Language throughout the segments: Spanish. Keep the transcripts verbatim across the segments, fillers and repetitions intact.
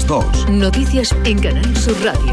dos. Noticias en Canal Sur Radio.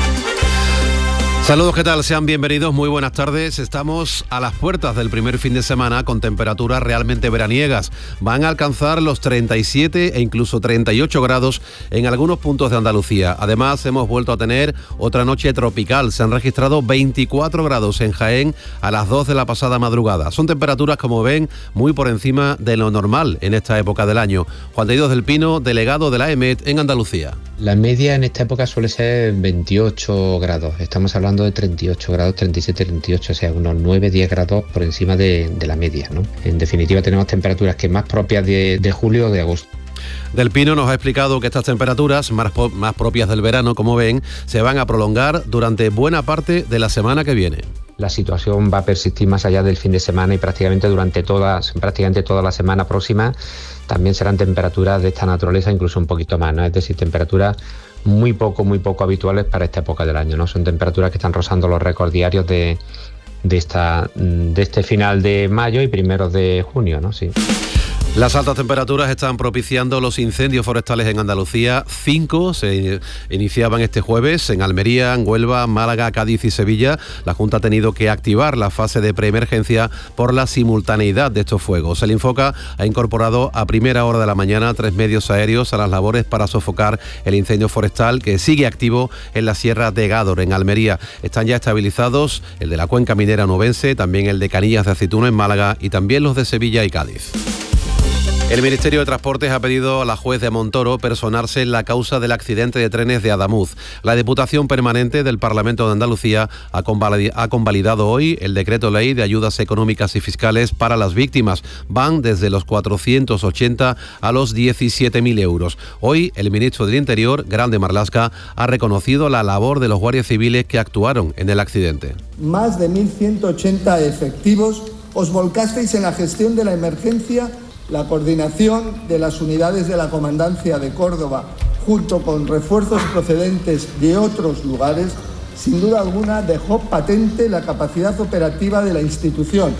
Saludos, ¿qué tal? Sean bienvenidos, muy buenas tardes. Estamos a las puertas del primer fin de semana con temperaturas realmente veraniegas. Van a alcanzar los treinta y siete e incluso treinta y ocho grados en algunos puntos de Andalucía. Además, hemos vuelto a tener otra noche tropical. Se han registrado veinticuatro grados en Jaén a las dos de la pasada madrugada. Son temperaturas, como ven, muy por encima de lo normal en esta época del año. Juan de Dios del Pino, delegado de la EMET en Andalucía. La media en esta época suele ser veintiocho grados. Estamos hablando de treinta y ocho grados, treinta y siete, treinta y ocho, o sea, unos nueve a diez grados por encima de, de la media, ¿no? En definitiva, tenemos temperaturas que más propias de, de julio o de agosto. Del Pino nos ha explicado que estas temperaturas, más, más propias del verano, como ven, se van a prolongar durante buena parte de la semana que viene. La situación va a persistir más allá del fin de semana y prácticamente durante todas, prácticamente toda la semana próxima también serán temperaturas de esta naturaleza, incluso un poquito más, ¿no? Es decir, temperaturas muy poco, muy poco habituales para esta época del año, ¿no? Son temperaturas que están rozando los récords diarios de, de, esta, de este final de mayo y primeros de junio, ¿no? Sí. Las altas temperaturas están propiciando los incendios forestales en Andalucía. Cinco se iniciaban este jueves en Almería, en Huelva, Málaga, Cádiz y Sevilla. La Junta ha tenido que activar la fase de preemergencia por la simultaneidad de estos fuegos. El Infoca ha incorporado a primera hora de la mañana tres medios aéreos a las labores para sofocar el incendio forestal que sigue activo en la Sierra de Gádor, en Almería. Están ya estabilizados el de la Cuenca Minera Onubense, también el de Canillas de Aceituno en Málaga y también los de Sevilla y Cádiz. El Ministerio de Transportes ha pedido a la juez de Montoro personarse en la causa del accidente de trenes de Adamuz. La Diputación Permanente del Parlamento de Andalucía ha convalidado hoy el decreto ley de ayudas económicas y fiscales para las víctimas. Van desde los cuatrocientos ochenta a los diecisiete mil euros. Hoy el ministro del Interior, Grande Marlaska, ha reconocido la labor de los guardias civiles que actuaron en el accidente. Más de mil ciento ochenta efectivos os volcasteis en la gestión de la emergencia. La coordinación de las unidades de la Comandancia de Córdoba, junto con refuerzos procedentes de otros lugares, sin duda alguna dejó patente la capacidad operativa de la institución.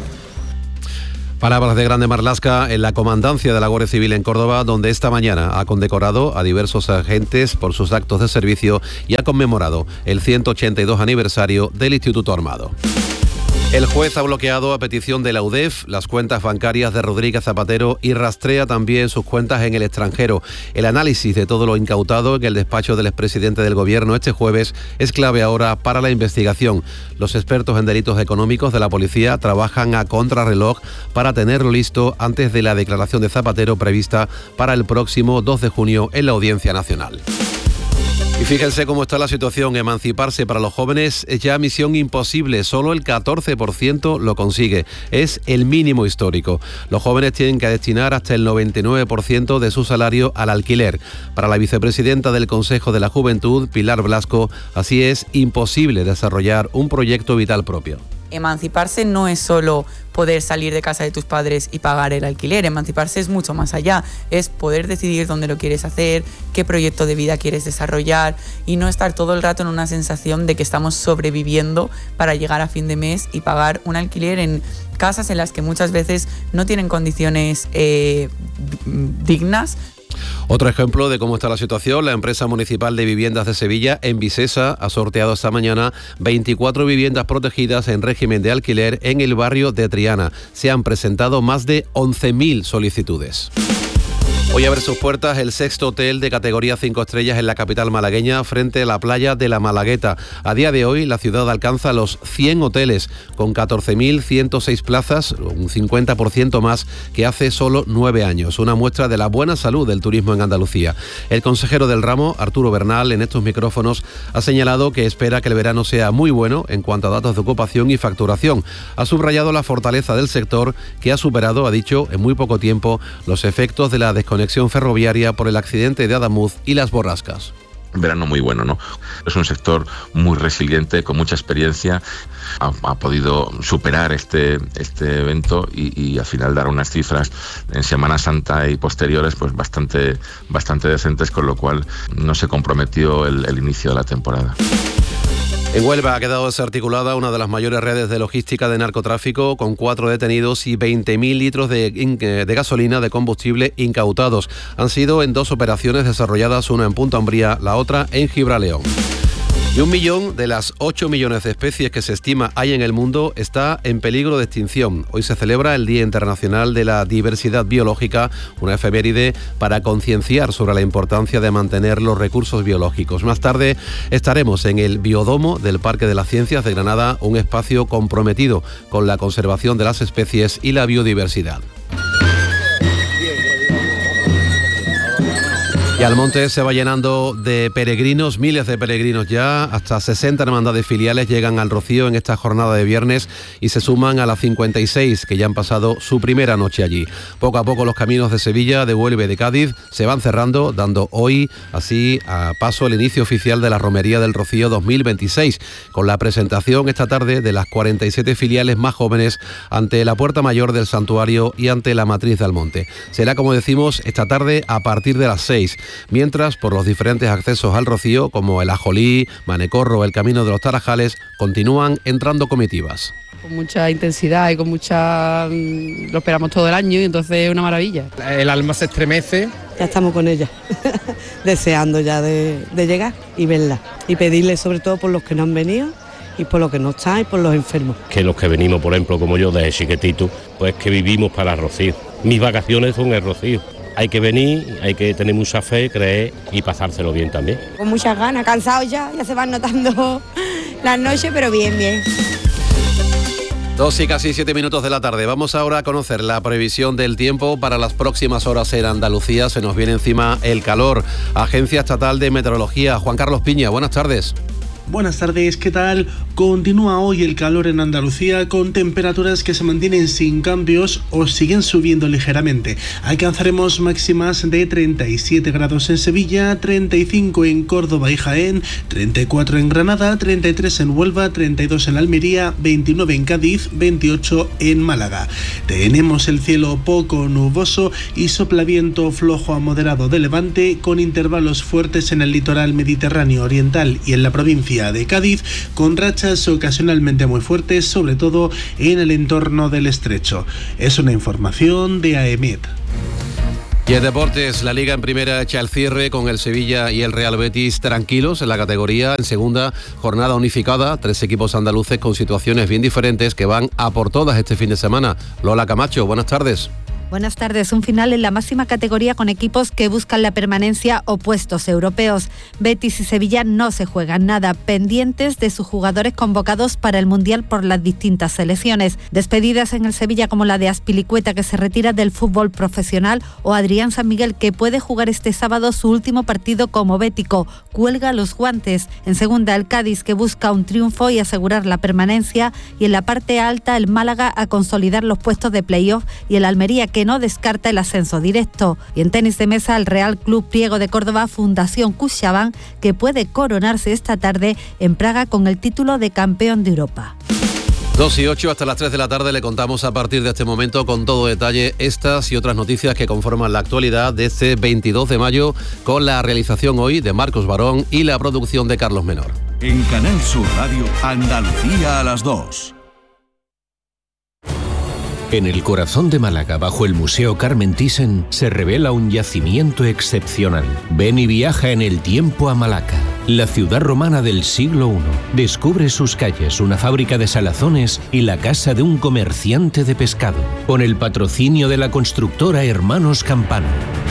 Palabras de Grande Marlaska en la Comandancia de la Guardia Civil en Córdoba, donde esta mañana ha condecorado a diversos agentes por sus actos de servicio y ha conmemorado el ciento ochenta y dos aniversario del Instituto Armado. El juez ha bloqueado a petición de la U D E F las cuentas bancarias de Rodríguez Zapatero y rastrea también sus cuentas en el extranjero. El análisis de todo lo incautado en el despacho del expresidente del Gobierno este jueves es clave ahora para la investigación. Los expertos en delitos económicos de la policía trabajan a contrarreloj para tenerlo listo antes de la declaración de Zapatero prevista para el próximo dos de junio en la Audiencia Nacional. Y fíjense cómo está la situación. Emanciparse para los jóvenes es ya misión imposible. Solo el catorce por ciento lo consigue. Es el mínimo histórico. Los jóvenes tienen que destinar hasta el noventa y nueve por ciento de su salario al alquiler. Para la vicepresidenta del Consejo de la Juventud, Pilar Blasco, así es imposible desarrollar un proyecto vital propio. Emanciparse no es solo poder salir de casa de tus padres y pagar el alquiler. Emanciparse es mucho más allá. Es poder decidir dónde lo quieres hacer, qué proyecto de vida quieres desarrollar y no estar todo el rato en una sensación de que estamos sobreviviendo para llegar a fin de mes y pagar un alquiler en casas en las que muchas veces no tienen condiciones eh, dignas. Otro ejemplo de cómo está la situación, la empresa municipal de viviendas de Sevilla, Envisesa, ha sorteado esta mañana veinticuatro viviendas protegidas en régimen de alquiler en el barrio de Triana. Se han presentado más de once mil solicitudes. Hoy abre sus puertas el sexto hotel de categoría cinco estrellas en la capital malagueña frente a la playa de la Malagueta. A día de hoy la ciudad alcanza los cien hoteles con catorce mil ciento seis plazas, un cincuenta por ciento más que hace solo nueve años. Una muestra de la buena salud del turismo en Andalucía. El consejero del ramo, Arturo Bernal, en estos micrófonos ha señalado que espera que el verano sea muy bueno en cuanto a datos de ocupación y facturación. Ha subrayado la fortaleza del sector que ha superado, ha dicho, en muy poco tiempo los efectos de la desconexión ferroviaria por el accidente de Adamuz y las borrascas. Verano muy bueno, ¿no? Es un sector muy resiliente, con mucha experiencia, ha, ha podido superar este, este evento y, y al final dar unas cifras en Semana Santa y posteriores pues bastante, bastante decentes, con lo cual no se comprometió el, el inicio de la temporada. En Huelva ha quedado desarticulada una de las mayores redes de logística de narcotráfico, con cuatro detenidos y veinte mil litros de, de gasolina de combustible incautados. Han sido en dos operaciones desarrolladas, una en Punta Umbría, la otra en Gibraleón. Y un millón de las ocho millones de especies que se estima hay en el mundo está en peligro de extinción. Hoy se celebra el Día Internacional de la Diversidad Biológica, una efeméride para concienciar sobre la importancia de mantener los recursos biológicos. Más tarde estaremos en el Biodomo del Parque de las Ciencias de Granada, un espacio comprometido con la conservación de las especies y la biodiversidad. Y Almonte se va llenando de peregrinos, miles de peregrinos ya, hasta sesenta hermandades filiales llegan al Rocío en esta jornada de viernes y se suman a las cincuenta y seis que ya han pasado su primera noche allí. Poco a poco los caminos de Sevilla, de Huelva y de Cádiz se van cerrando, dando hoy así a paso el inicio oficial de la Romería del Rocío dos mil veintiséis, con la presentación esta tarde de las cuarenta y siete filiales más jóvenes ante la Puerta Mayor del Santuario y ante la Matriz de Almonte. Será, como decimos, esta tarde a partir de las seis. Mientras, por los diferentes accesos al Rocío, como el Ajolí, Manecorro o el Camino de los Tarajales, continúan entrando comitivas. Con mucha intensidad y con mucha... lo esperamos todo el año y entonces es una maravilla. El alma se estremece. Ya estamos con ella, deseando ya de, de llegar y verla. Y pedirle sobre todo por los que no han venido y por los que no están y por los enfermos. Que los que venimos, por ejemplo, como yo, desde chiquitito, pues que vivimos para el Rocío. Mis vacaciones son el Rocío. Hay que venir, hay que tener mucha fe, creer y pasárselo bien también. Con muchas ganas, cansados ya, ya se van notando las noches, pero bien, bien. Dos y casi siete minutos de la tarde. Vamos ahora a conocer la previsión del tiempo para las próximas horas en Andalucía. Se nos viene encima el calor. Agencia Estatal de Meteorología, Juan Carlos Piña, buenas tardes. Buenas tardes, ¿qué tal? Continúa hoy el calor en Andalucía con temperaturas que se mantienen sin cambios o siguen subiendo ligeramente. Alcanzaremos máximas de treinta y siete grados en Sevilla, treinta y cinco en Córdoba y Jaén, treinta y cuatro en Granada, treinta y tres en Huelva, treinta y dos en Almería, veintinueve en Cádiz, veintiocho en Málaga. Tenemos el cielo poco nuboso y sopla viento flojo a moderado de levante con intervalos fuertes en el litoral mediterráneo oriental y en la provincia de Cádiz, con rachas ocasionalmente muy fuertes, sobre todo en el entorno del estrecho. Es una información de AEMET. Y en deportes, la Liga en primera echa el cierre con el Sevilla y el Real Betis tranquilos en la categoría. En segunda, jornada unificada, tres equipos andaluces con situaciones bien diferentes que van a por todas este fin de semana. Lola Camacho, buenas tardes. Buenas tardes. Un final en la máxima categoría con equipos que buscan la permanencia o puestos europeos. Betis y Sevilla no se juegan nada, pendientes de sus jugadores convocados para el Mundial por las distintas selecciones. Despedidas en el Sevilla como la de Azpilicueta, que se retira del fútbol profesional, o Adrián San Miguel, que puede jugar este sábado su último partido como bético. Cuelga los guantes. En segunda, el Cádiz, que busca un triunfo y asegurar la permanencia. Y en la parte alta, el Málaga a consolidar los puestos de playoff. Y el Almería, que no descarta el ascenso directo. Y en tenis de mesa, el Real Club Priego de Córdoba, Fundación CaixaBank, que puede coronarse esta tarde en Praga con el título de campeón de Europa. dos y ocho, hasta las tres de la tarde le contamos a partir de este momento con todo detalle estas y otras noticias que conforman la actualidad de este veintidós de mayo, con la realización hoy de Marcos Barón y la producción de Carlos Menor. En Canal Sur Radio, Andalucía a las dos. En el corazón de Málaga, bajo el Museo Carmen Thyssen, se revela un yacimiento excepcional. Ven y viaja en el tiempo a Malaca, la ciudad romana del siglo primero. Descubre sus calles, una fábrica de salazones y la casa de un comerciante de pescado, con el patrocinio de la constructora Hermanos Campano.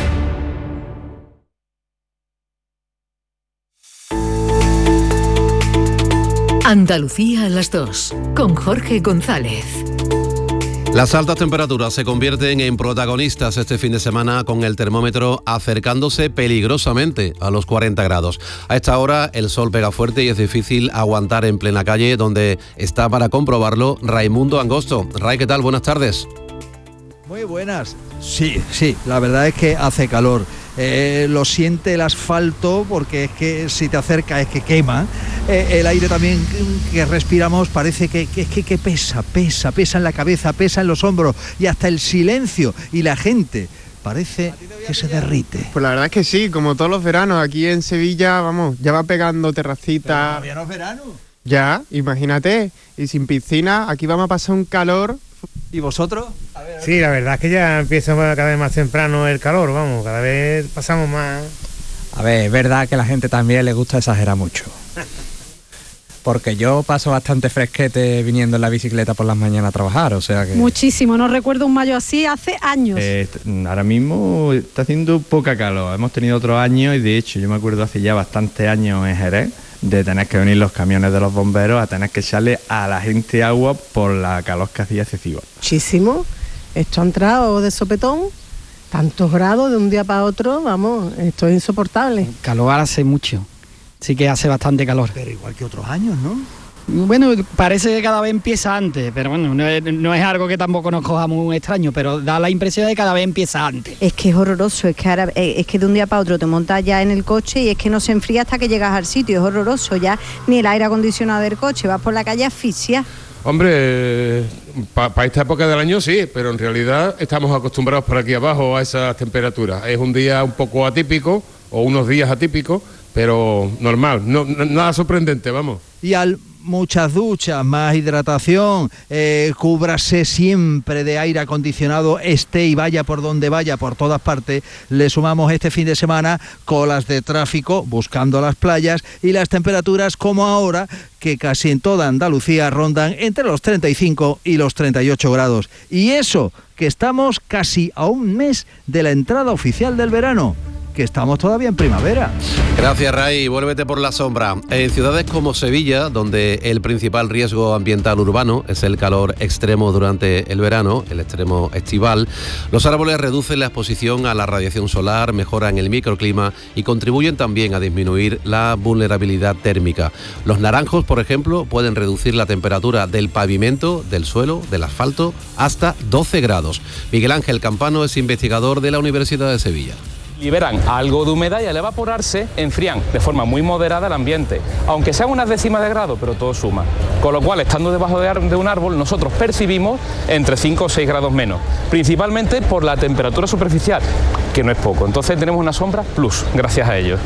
Andalucía a las dos, con Jorge González. Las altas temperaturas se convierten en protagonistas este fin de semana, con el termómetro acercándose peligrosamente a los cuarenta grados. A esta hora el sol pega fuerte y es difícil aguantar en plena calle, donde está para comprobarlo Raimundo Angosto. Ray, ¿qué tal? Buenas tardes. Muy buenas. Sí, sí, la verdad es que hace calor. Eh, lo siente el asfalto, porque es que si te acercas es que quema. Eh, el aire también que respiramos parece que, que, que, que pesa, pesa, pesa en la cabeza, pesa en los hombros, y hasta el silencio y la gente parece que se derrite. Pues la verdad es que sí, como todos los veranos, aquí en Sevilla, vamos, ya va pegando terracita. ¿Todavía no es verano? Ya, imagínate, y sin piscina, aquí vamos a pasar un calor. ¿Y vosotros? A ver, a ver. Sí, la verdad es que ya empieza cada vez más temprano el calor, vamos, cada vez pasamos más. A ver, es verdad que a la gente también le gusta exagerar mucho. Porque yo paso bastante fresquete viniendo en la bicicleta por las mañanas a trabajar, o sea que... Muchísimo, no recuerdo un mayo así hace años. Eh, ahora mismo está haciendo poca calor, hemos tenido otros años y de hecho yo me acuerdo hace ya bastantes años en Jerez de tener que venir los camiones de los bomberos a tener que echarle a la gente agua por la calor que hacía excesiva. Muchísimo, esto ha entrado de sopetón, tantos grados de un día para otro, vamos, esto es insoportable. Calor hace mucho. Sí que hace bastante calor. Pero igual que otros años, ¿no? Bueno, parece que cada vez empieza antes, pero bueno, no es, no es algo que tampoco nos coja muy extraño, pero da la impresión de que cada vez empieza antes. Es que es horroroso, es que ahora es que de un día para otro te montas ya en el coche y es que no se enfría hasta que llegas al sitio, es horroroso, ya ni el aire acondicionado del coche, vas por la calle asfixia. Hombre, para pa esta época del año sí, pero en realidad estamos acostumbrados por aquí abajo a esas temperaturas. Es un día un poco atípico, o unos días atípicos, pero normal, no, nada sorprendente, vamos. Y al muchas duchas, más hidratación, eh, cúbrase siempre de aire acondicionado, esté y vaya por donde vaya, por todas partes. Le sumamos este fin de semana colas de tráfico buscando las playas y las temperaturas como ahora, que casi en toda Andalucía rondan entre los treinta y cinco y los treinta y ocho grados. Y eso, que estamos casi a un mes de la entrada oficial del verano, que estamos todavía en primavera. Gracias, Ray. Vuélvete por la sombra. En ciudades como Sevilla, donde el principal riesgo ambiental urbano es el calor extremo durante el verano, el extremo estival, los árboles reducen la exposición a la radiación solar, mejoran el microclima y contribuyen también a disminuir la vulnerabilidad térmica. Los naranjos, por ejemplo, pueden reducir la temperatura del pavimento, del suelo, del asfalto, hasta doce grados. Miguel Ángel Campano es investigador de la Universidad de Sevilla. Liberan algo de humedad y al evaporarse enfrían de forma muy moderada el ambiente, aunque sean unas décimas de grado, pero todo suma. Con lo cual, estando debajo de un árbol, nosotros percibimos entre cinco o seis grados menos, principalmente por la temperatura superficial, que no es poco. Entonces tenemos una sombra plus, gracias a ello.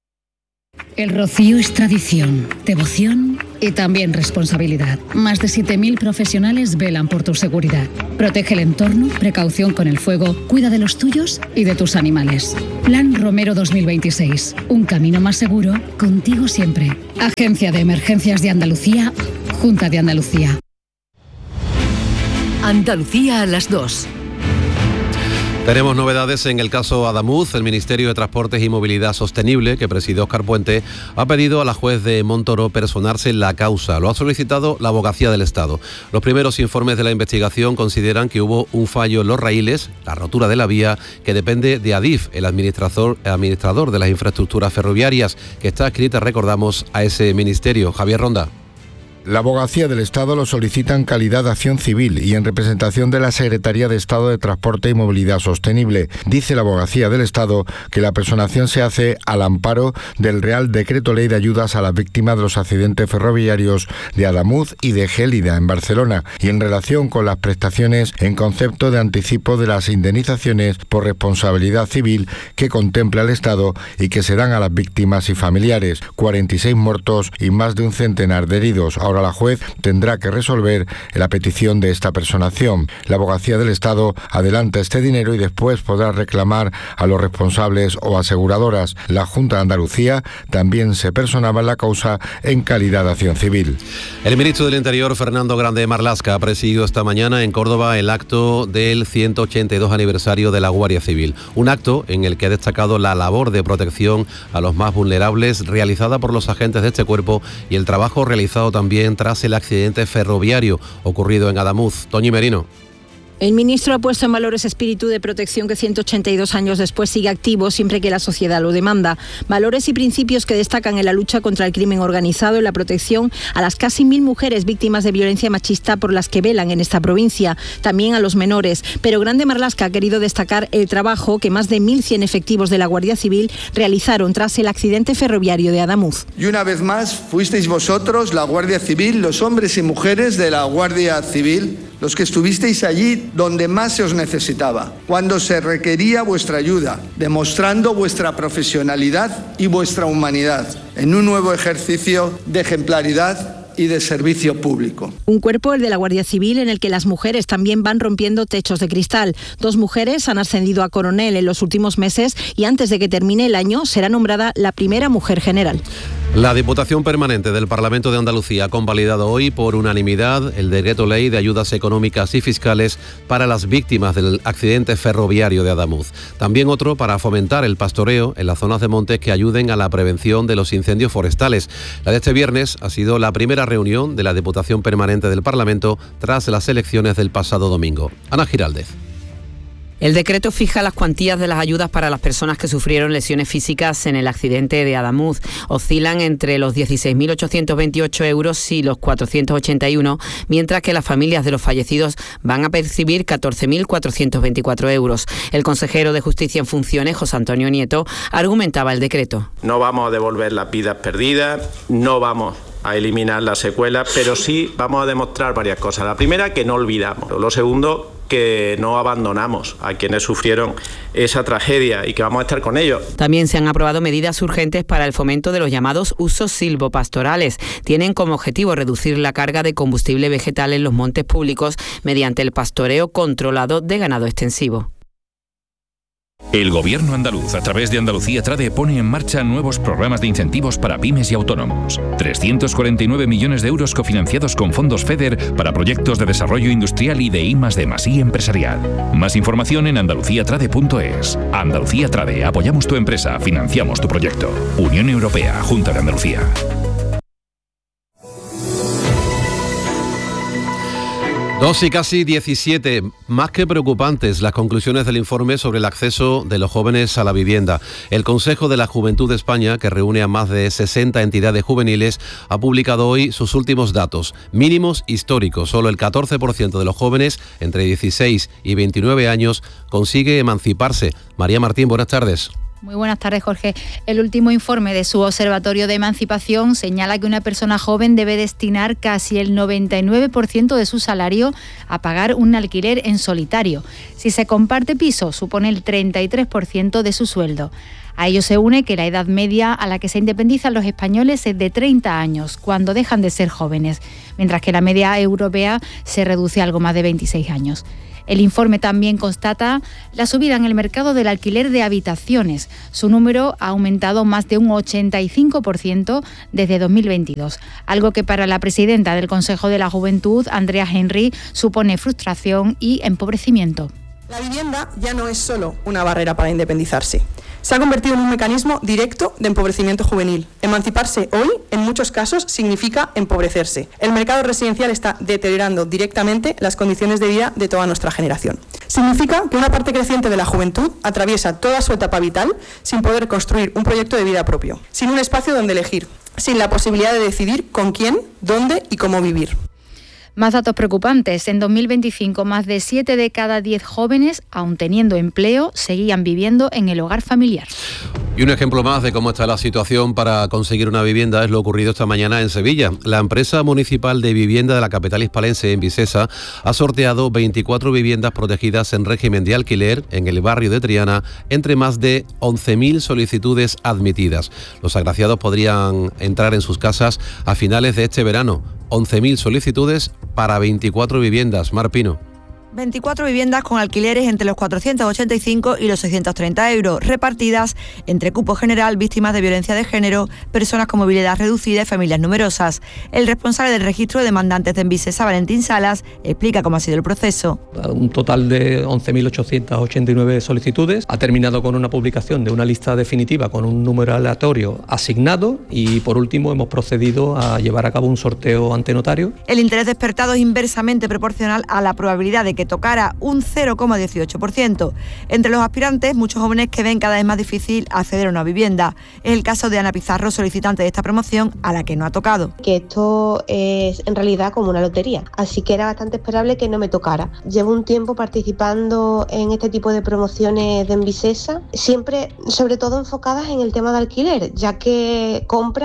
El rocío es tradición, devoción y también responsabilidad. Más de siete mil profesionales velan por tu seguridad. Protege el entorno, precaución con el fuego, cuida de los tuyos y de tus animales. Plan Romero dos mil veintiséis. Un camino más seguro, contigo siempre. Agencia de Emergencias de Andalucía, Junta de Andalucía. Andalucía a las dos. Tenemos novedades en el caso Adamuz. El Ministerio de Transportes y Movilidad Sostenible, que preside Óscar Puente, ha pedido a la juez de Montoro personarse en la causa. Lo ha solicitado la Abogacía del Estado. Los primeros informes de la investigación consideran que hubo un fallo en los raíles, la rotura de la vía, que depende de Adif, el administrador, administrador de las infraestructuras ferroviarias, que está adscrita, recordamos, a ese ministerio. Javier Ronda. La Abogacía del Estado lo solicita en calidad de acción civil y en representación de la Secretaría de Estado de Transporte y Movilidad Sostenible. Dice la Abogacía del Estado que la personación se hace al amparo del Real Decreto Ley de Ayudas a las Víctimas de los Accidentes Ferroviarios de Adamuz y de Gélida, en Barcelona, y en relación con las prestaciones en concepto de anticipo de las indemnizaciones por responsabilidad civil que contempla el Estado y que se dan a las víctimas y familiares. cuarenta y seis muertos y más de un centenar de heridos. Ahora la juez tendrá que resolver la petición de esta personación. La Abogacía del Estado adelanta este dinero y después podrá reclamar a los responsables o aseguradoras. La Junta de Andalucía también se personaba en la causa en calidad de acción civil. El ministro del Interior, Fernando Grande Marlaska, ha presidido esta mañana en Córdoba el acto del ciento ochenta y dos aniversario de la Guardia Civil. Un acto en el que ha destacado la labor de protección a los más vulnerables realizada por los agentes de este cuerpo y el trabajo realizado también tras el accidente ferroviario ocurrido en Adamuz. Toñi Merino. El ministro ha puesto en valor ese espíritu de protección que ciento ochenta y dos años después sigue activo siempre que la sociedad lo demanda. Valores y principios que destacan en la lucha contra el crimen organizado y la protección a las casi mil mujeres víctimas de violencia machista por las que velan en esta provincia, también a los menores. Pero Grande Marlaska ha querido destacar el trabajo que más de mil cien efectivos de la Guardia Civil realizaron tras el accidente ferroviario de Adamuz. Y una vez más fuisteis vosotros, la Guardia Civil, los hombres y mujeres de la Guardia Civil, los que estuvisteis allí donde más se os necesitaba, cuando se requería vuestra ayuda, demostrando vuestra profesionalidad y vuestra humanidad en un nuevo ejercicio de ejemplaridad y de servicio público. Un cuerpo, el de la Guardia Civil, en el que las mujeres también van rompiendo techos de cristal. Dos mujeres han ascendido a coronel en los últimos meses y antes de que termine el año será nombrada la primera mujer general. La Diputación Permanente del Parlamento de Andalucía ha convalidado hoy por unanimidad el decreto ley de ayudas económicas y fiscales para las víctimas del accidente ferroviario de Adamuz. También otro para fomentar el pastoreo en las zonas de montes que ayuden a la prevención de los incendios forestales. La de este viernes ha sido la primera reunión de la Diputación Permanente del Parlamento tras las elecciones del pasado domingo. Ana Giraldez. El decreto fija las cuantías de las ayudas para las personas que sufrieron lesiones físicas en el accidente de Adamuz. Oscilan entre los dieciséis mil ochocientos veintiocho euros y los cuatrocientos ochenta y uno, mientras que las familias de los fallecidos van a percibir catorce mil cuatrocientos veinticuatro euros. El consejero de Justicia en funciones, José Antonio Nieto, argumentaba el decreto. No vamos a devolver las vidas perdidas, no vamos a eliminar las secuelas, pero sí vamos a demostrar varias cosas. La primera, que no olvidamos. Lo segundo, que no abandonamos a quienes sufrieron esa tragedia y que vamos a estar con ellos. También se han aprobado medidas urgentes para el fomento de los llamados usos silvopastorales. Tienen como objetivo reducir la carga de combustible vegetal en los montes públicos mediante el pastoreo controlado de ganado extensivo. El Gobierno andaluz, a través de Andalucía Trade, pone en marcha nuevos programas de incentivos para pymes y autónomos. trescientos cuarenta y nueve millones de euros cofinanciados con fondos FEDER para proyectos de desarrollo industrial y de I más D más I empresarial. Más información en andalucía trade punto es. Andalucía Trade, apoyamos tu empresa, financiamos tu proyecto. Unión Europea, Junta de Andalucía. Dos y casi diecisiete, más que preocupantes las conclusiones del informe sobre el acceso de los jóvenes a la vivienda. El Consejo de la Juventud de España, que reúne a más de sesenta entidades juveniles, ha publicado hoy sus últimos datos, mínimos históricos. Solo el catorce por ciento de los jóvenes entre dieciséis y veintinueve años consigue emanciparse. María Martín, buenas tardes. Muy buenas tardes, Jorge. El último informe de su Observatorio de Emancipación señala que una persona joven debe destinar casi el noventa y nueve por ciento de su salario a pagar un alquiler en solitario. Si se comparte piso, supone el treinta y tres por ciento de su sueldo. A ello se une que la edad media a la que se independizan los españoles es de treinta años, cuando dejan de ser jóvenes, mientras que la media europea se reduce a algo más de veintiséis años. El informe también constata la subida en el mercado del alquiler de habitaciones. Su número ha aumentado más de un ochenta y cinco por ciento desde dos mil veintidós, algo que para la presidenta del Consejo de la Juventud, Andrea Henry, supone frustración y empobrecimiento. La vivienda ya no es solo una barrera para independizarse. Se ha convertido en un mecanismo directo de empobrecimiento juvenil. Emanciparse hoy, en muchos casos, significa empobrecerse. El mercado residencial está deteriorando directamente las condiciones de vida de toda nuestra generación. Significa que una parte creciente de la juventud atraviesa toda su etapa vital sin poder construir un proyecto de vida propio, sin un espacio donde elegir, sin la posibilidad de decidir con quién, dónde y cómo vivir. Más datos preocupantes. En dos mil veinticinco, más de siete de cada diez jóvenes, aun teniendo empleo, seguían viviendo en el hogar familiar. Y un ejemplo más de cómo está la situación para conseguir una vivienda es lo ocurrido esta mañana en Sevilla. La empresa municipal de vivienda de la capital hispalense, en Visesa, ha sorteado veinticuatro viviendas protegidas en régimen de alquiler en el barrio de Triana, entre más de once mil solicitudes admitidas. Los agraciados podrían entrar en sus casas a finales de este verano. once mil solicitudes para veinticuatro viviendas. Mar Pino. veinticuatro viviendas con alquileres entre los cuatrocientos ochenta y cinco y los seiscientos treinta euros, repartidas entre cupo general, víctimas de violencia de género, personas con movilidad reducida y familias numerosas. El responsable del registro de demandantes de Envisesa, Valentín Salas, explica cómo ha sido el proceso. Un total de once mil ochocientas ochenta y nueve solicitudes. Ha terminado con una publicación de una lista definitiva con un número aleatorio asignado y, por último, hemos procedido a llevar a cabo un sorteo ante notario. El interés despertado es inversamente proporcional a la probabilidad de que que tocara un cero coma dieciocho por ciento. Entre los aspirantes, muchos jóvenes que ven cada vez más difícil acceder a una vivienda. Es el caso de Ana Pizarro, solicitante de esta promoción, a la que no ha tocado. Que esto es en realidad como una lotería, así que era bastante esperable que no me tocara. Llevo un tiempo participando en este tipo de promociones de Envisesa, siempre sobre todo enfocadas en el tema de alquiler, ya que compra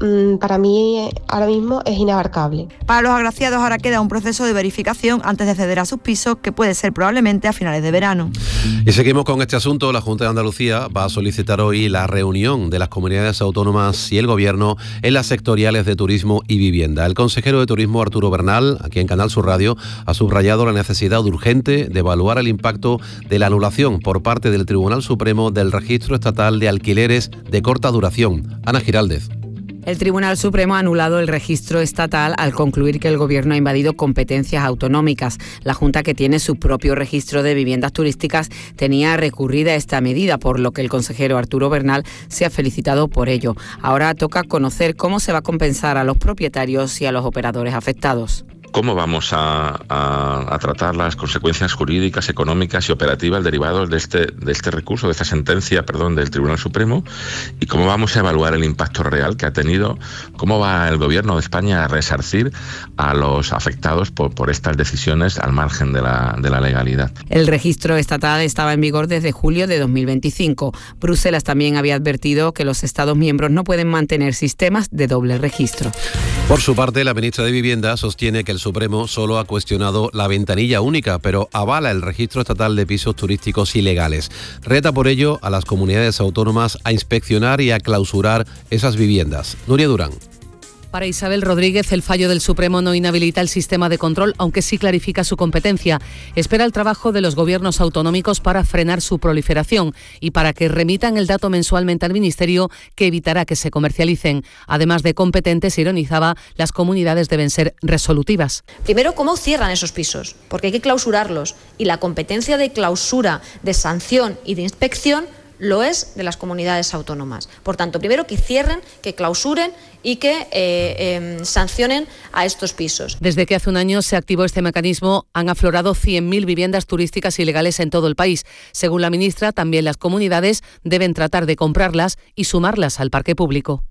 mmm, para mí ahora mismo es inabarcable. Para los agraciados ahora queda un proceso de verificación antes de ceder a sus pisos, que puede ser probablemente a finales de verano. Y seguimos con este asunto. La Junta de Andalucía va a solicitar hoy la reunión de las comunidades autónomas y el Gobierno en las sectoriales de turismo y vivienda. El consejero de Turismo, Arturo Bernal, aquí en Canal Sur Radio, ha subrayado la necesidad urgente de evaluar el impacto de la anulación por parte del Tribunal Supremo del Registro Estatal de Alquileres de corta duración. Ana Giraldez. El Tribunal Supremo ha anulado el registro estatal al concluir que el Gobierno ha invadido competencias autonómicas. La Junta, que tiene su propio registro de viviendas turísticas, tenía recurrida esta medida, por lo que el consejero Arturo Bernal se ha felicitado por ello. Ahora toca conocer cómo se va a compensar a los propietarios y a los operadores afectados. ¿Cómo vamos a, a, a tratar las consecuencias jurídicas, económicas y operativas derivadas de este, de este recurso, de esta sentencia, perdón, del Tribunal Supremo? ¿Y cómo vamos a evaluar el impacto real que ha tenido? ¿Cómo va el Gobierno de España a resarcir a los afectados por, por estas decisiones al margen de la, de la legalidad? El registro estatal estaba en vigor desde julio de dos mil veinticinco. Bruselas también había advertido que los Estados miembros no pueden mantener sistemas de doble registro. Por su parte, la ministra de Vivienda sostiene que el Supremo solo ha cuestionado la ventanilla única, pero avala el registro estatal de pisos turísticos ilegales. Reta por ello a las comunidades autónomas a inspeccionar y a clausurar esas viviendas. Nuria Durán. Para Isabel Rodríguez, el fallo del Supremo no inhabilita el sistema de control, aunque sí clarifica su competencia. Espera el trabajo de los gobiernos autonómicos para frenar su proliferación y para que remitan el dato mensualmente al Ministerio, que evitará que se comercialicen. Además de competentes, ironizaba, las comunidades deben ser resolutivas. Primero, ¿cómo cierran esos pisos? Porque hay que clausurarlos. Y la competencia de clausura, de sanción y de inspección lo es de las comunidades autónomas. Por tanto, primero que cierren, que clausuren y que eh, eh, sancionen a estos pisos. Desde que hace un año se activó este mecanismo, han aflorado cien mil viviendas turísticas ilegales en todo el país. Según la ministra, también las comunidades deben tratar de comprarlas y sumarlas al parque público.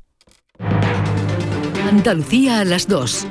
Andalucía a las dos.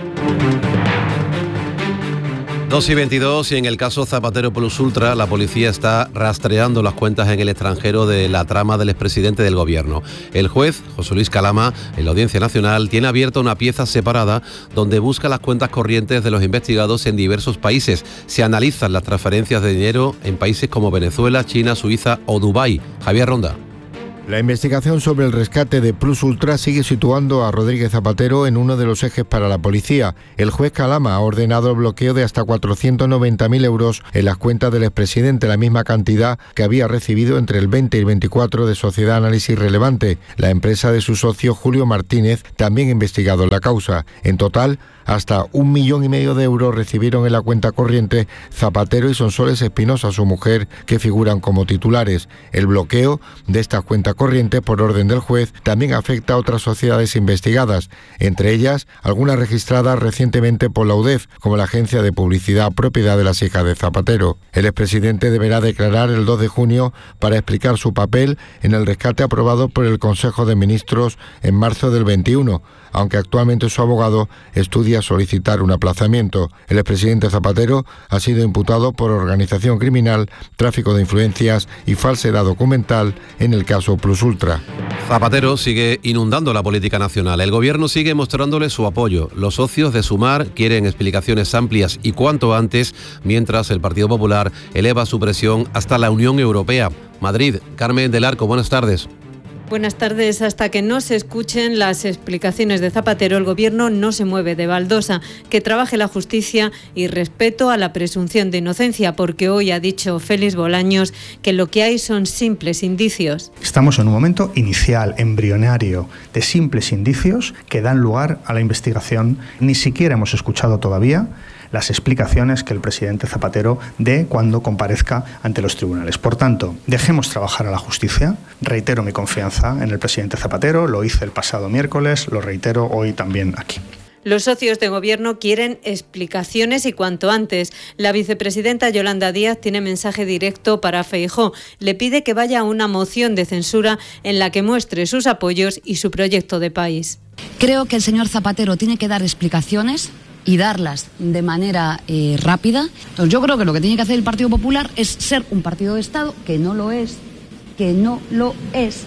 dos y veintidós, y en el caso Zapatero Plus Ultra, la policía está rastreando las cuentas en el extranjero de la trama del expresidente del Gobierno. El juez, José Luis Calama, en la Audiencia Nacional, tiene abierta una pieza separada donde busca las cuentas corrientes de los investigados en diversos países. Se analizan las transferencias de dinero en países como Venezuela, China, Suiza o Dubái. Javier Ronda. La investigación sobre el rescate de Plus Ultra sigue situando a Rodríguez Zapatero en uno de los ejes para la policía. El juez Calama ha ordenado el bloqueo de hasta cuatrocientos noventa mil euros en las cuentas del expresidente, la misma cantidad que había recibido entre el veinte y el veinticuatro de Sociedad Análisis Relevante, la empresa de su socio Julio Martínez, también investigado en la causa. En total, hasta un millón y medio de euros recibieron en la cuenta corriente Zapatero y Sonsoles Espinosa, su mujer, que figuran como titulares. El bloqueo de estas cuentas corrientes, por orden del juez, también afecta a otras sociedades investigadas, entre ellas algunas registradas recientemente por la U D E F, como la agencia de publicidad propiedad de las hijas de Zapatero. El expresidente deberá declarar el dos de junio para explicar su papel en el rescate aprobado por el Consejo de Ministros en marzo del veintiuno, aunque actualmente su abogado estudia solicitar un aplazamiento. El expresidente Zapatero ha sido imputado por organización criminal, tráfico de influencias y falsedad documental en el caso Plus Ultra. Zapatero sigue inundando la política nacional. El Gobierno sigue mostrándole su apoyo. Los socios de Sumar quieren explicaciones amplias y cuanto antes, mientras el Partido Popular eleva su presión hasta la Unión Europea. Madrid, Carmen del Arco, buenas tardes. Buenas tardes. Hasta que no se escuchen las explicaciones de Zapatero, el Gobierno no se mueve de baldosa. Que trabaje la justicia y respeto a la presunción de inocencia, porque hoy ha dicho Félix Bolaños que lo que hay son simples indicios. Estamos en un momento inicial, embrionario, de simples indicios que dan lugar a la investigación. Ni siquiera hemos escuchado todavía las explicaciones que el presidente Zapatero dé cuando comparezca ante los tribunales. Por tanto, dejemos trabajar a la justicia. Reitero mi confianza en el presidente Zapatero, lo hice el pasado miércoles, lo reitero hoy también aquí. Los socios de Gobierno quieren explicaciones y cuanto antes. La vicepresidenta Yolanda Díaz tiene mensaje directo para Feijóo. Le pide que vaya a una moción de censura en la que muestre sus apoyos y su proyecto de país. Creo que el señor Zapatero tiene que dar explicaciones y darlas de manera eh, rápida. Entonces, yo creo que lo que tiene que hacer el Partido Popular es ser un partido de Estado, que no lo es, que no lo es,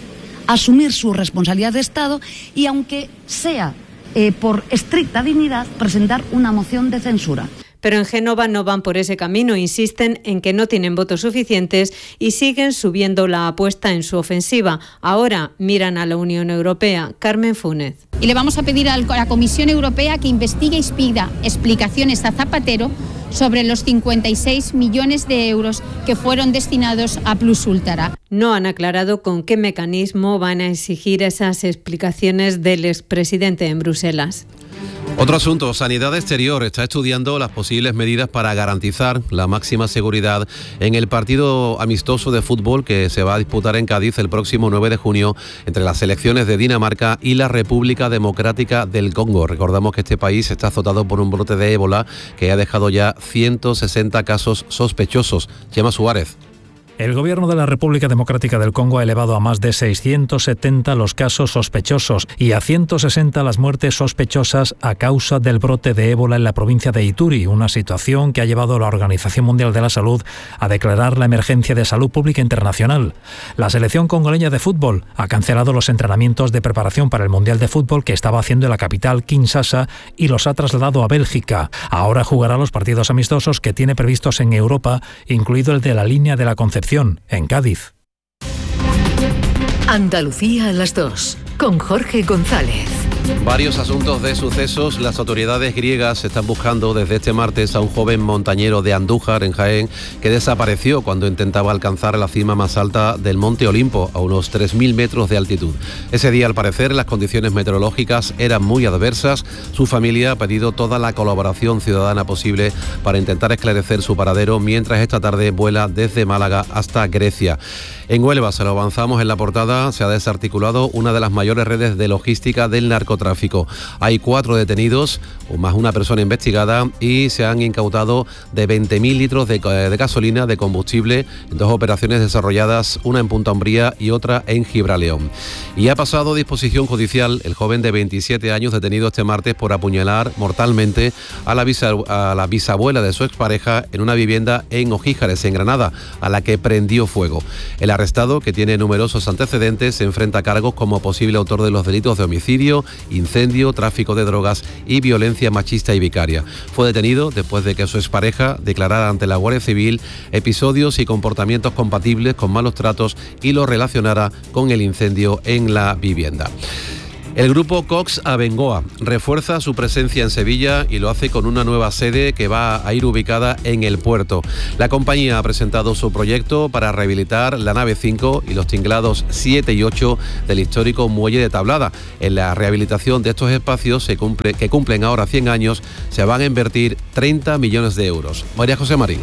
asumir su responsabilidad de Estado y, aunque sea eh, por estricta dignidad, presentar una moción de censura. Pero en Génova no van por ese camino, insisten en que no tienen votos suficientes y siguen subiendo la apuesta en su ofensiva. Ahora miran a la Unión Europea. Carmen Funes. Y le vamos a pedir a la Comisión Europea que investigue y pida explicaciones a Zapatero sobre los cincuenta y seis millones de euros que fueron destinados a Plus Ultra. No han aclarado con qué mecanismo van a exigir esas explicaciones del expresidente en Bruselas. Otro asunto, Sanidad Exterior está estudiando las posibles medidas para garantizar la máxima seguridad en el partido amistoso de fútbol que se va a disputar en Cádiz el próximo nueve de junio entre las selecciones de Dinamarca y la República Democrática del Congo. Recordamos que este país está azotado por un brote de ébola que ha dejado ya ciento sesenta casos sospechosos. Chema Suárez. El gobierno de la República Democrática del Congo ha elevado a más de seiscientos setenta los casos sospechosos y a ciento sesenta las muertes sospechosas a causa del brote de ébola en la provincia de Ituri, una situación que ha llevado a la Organización Mundial de la Salud a declarar la emergencia de salud pública internacional. La selección congoleña de fútbol ha cancelado los entrenamientos de preparación para el Mundial de Fútbol que estaba haciendo en la capital, Kinshasa, y los ha trasladado a Bélgica. Ahora jugará los partidos amistosos que tiene previstos en Europa, incluido el de la Línea de la Concepción en Cádiz. Andalucía a las dos, con Jorge González. Varios asuntos de sucesos. Las autoridades griegas están buscando desde este martes a un joven montañero de Andújar, en Jaén, que desapareció cuando intentaba alcanzar la cima más alta del Monte Olimpo, a unos tres mil metros de altitud. Ese día, al parecer, las condiciones meteorológicas eran muy adversas. Su familia ha pedido toda la colaboración ciudadana posible para intentar esclarecer su paradero, mientras esta tarde vuela desde Málaga hasta Grecia. En Huelva, se lo avanzamos en la portada, se ha desarticulado una de las mayores redes de logística del narcotráfico. Hay cuatro detenidos, o más una persona investigada, y se han incautado de veinte mil litros de, de gasolina, de combustible, en dos operaciones desarrolladas, una en Punta Umbría y otra en Gibraleón. Y ha pasado a disposición judicial el joven de veintisiete años detenido este martes por apuñalar mortalmente a la, bisa, a la bisabuela de su expareja en una vivienda en Ojíjares, en Granada, a la que prendió fuego. El arrestado, que tiene numerosos antecedentes, se enfrenta a cargos como posible autor de los delitos de homicidio, incendio, tráfico de drogas y violencia machista y vicaria. Fue detenido después de que su expareja declarara ante la Guardia Civil episodios y comportamientos compatibles con malos tratos y lo relacionara con el incendio en la vivienda. El grupo Cox Abengoa refuerza su presencia en Sevilla y lo hace con una nueva sede que va a ir ubicada en el puerto. La compañía ha presentado su proyecto para rehabilitar la nave cinco y los tinglados siete y ocho del histórico muelle de Tablada. En la rehabilitación de estos espacios, se cumple, que cumplen ahora cien años, se van a invertir treinta millones de euros. María José Marín.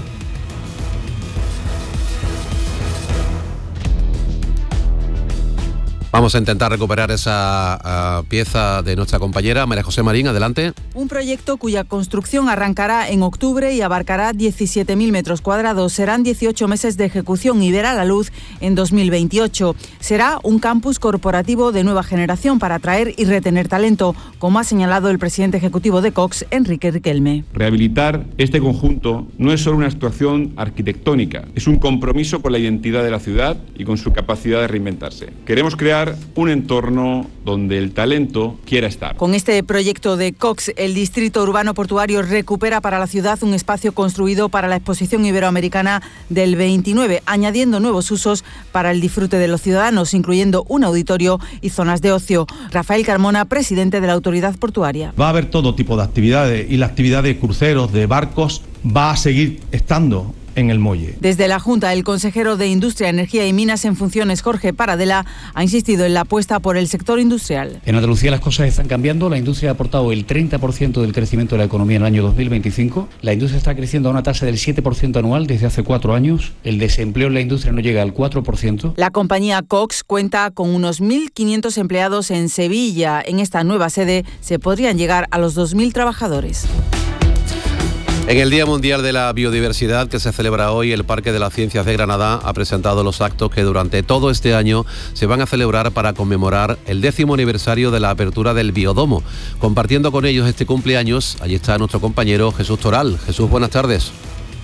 Vamos a intentar recuperar esa uh, pieza de nuestra compañera María José Marín. Adelante. Un proyecto cuya construcción arrancará en octubre y abarcará diecisiete mil metros cuadrados. Serán dieciocho meses de ejecución y verá la luz en dos mil veintiocho. Será un campus corporativo de nueva generación para atraer y retener talento, como ha señalado el presidente ejecutivo de Cox, Enrique Riquelme. Rehabilitar este conjunto no es solo una actuación arquitectónica, es un compromiso con la identidad de la ciudad y con su capacidad de reinventarse. Queremos crear un entorno donde el talento quiera estar. Con este proyecto de Cox, el distrito urbano portuario recupera para la ciudad un espacio construido para la exposición iberoamericana del veintinueve, añadiendo nuevos usos para el disfrute de los ciudadanos, incluyendo un auditorio y zonas de ocio. Rafael Carmona, presidente de la autoridad portuaria. Va a haber todo tipo de actividades y la actividad de cruceros, de barcos, va a seguir estando en el muelle. Desde la Junta, el consejero de Industria, Energía y Minas en funciones, Jorge Paradela, ha insistido en la apuesta por el sector industrial. En Andalucía las cosas están cambiando. La industria ha aportado el treinta por ciento del crecimiento de la economía en el año dos mil veinticinco. La industria está creciendo a una tasa del siete por ciento anual desde hace cuatro años. El desempleo en la industria no llega al cuatro por ciento. La compañía Cox cuenta con unos mil quinientos empleados en Sevilla. En esta nueva sede se podrían llegar a los dos mil trabajadores. En el Día Mundial de la Biodiversidad, que se celebra hoy, el Parque de las Ciencias de Granada ha presentado los actos que durante todo este año se van a celebrar para conmemorar el décimo aniversario de la apertura del Biodomo. Compartiendo con ellos este cumpleaños, allí está nuestro compañero Jesús Toral. Jesús, buenas tardes.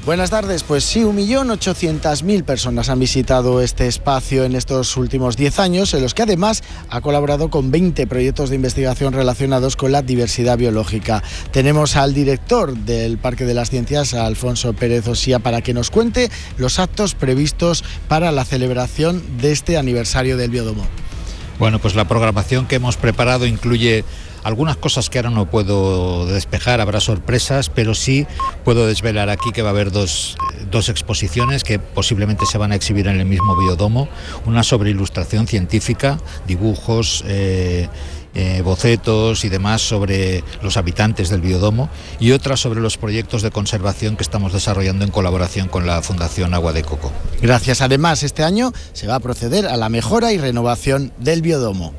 Buenas tardes, pues sí, un millón ochocientas mil personas han visitado este espacio en estos últimos diez años, en los que además ha colaborado con veinte proyectos de investigación relacionados con la diversidad biológica. Tenemos al director del Parque de las Ciencias, a Alfonso Pérez Osía, para que nos cuente los actos previstos para la celebración de este aniversario del Biodomo. Bueno, pues la programación que hemos preparado incluye algunas cosas que ahora no puedo despejar, habrá sorpresas, pero sí puedo desvelar aquí que va a haber dos, dos exposiciones que posiblemente se van a exhibir en el mismo Biodomo, una sobre ilustración científica, dibujos, eh, eh, bocetos y demás sobre los habitantes del Biodomo, y otra sobre los proyectos de conservación que estamos desarrollando en colaboración con la Fundación Agua de Coco. Gracias. Además, este año se va a proceder a la mejora y renovación del Biodomo.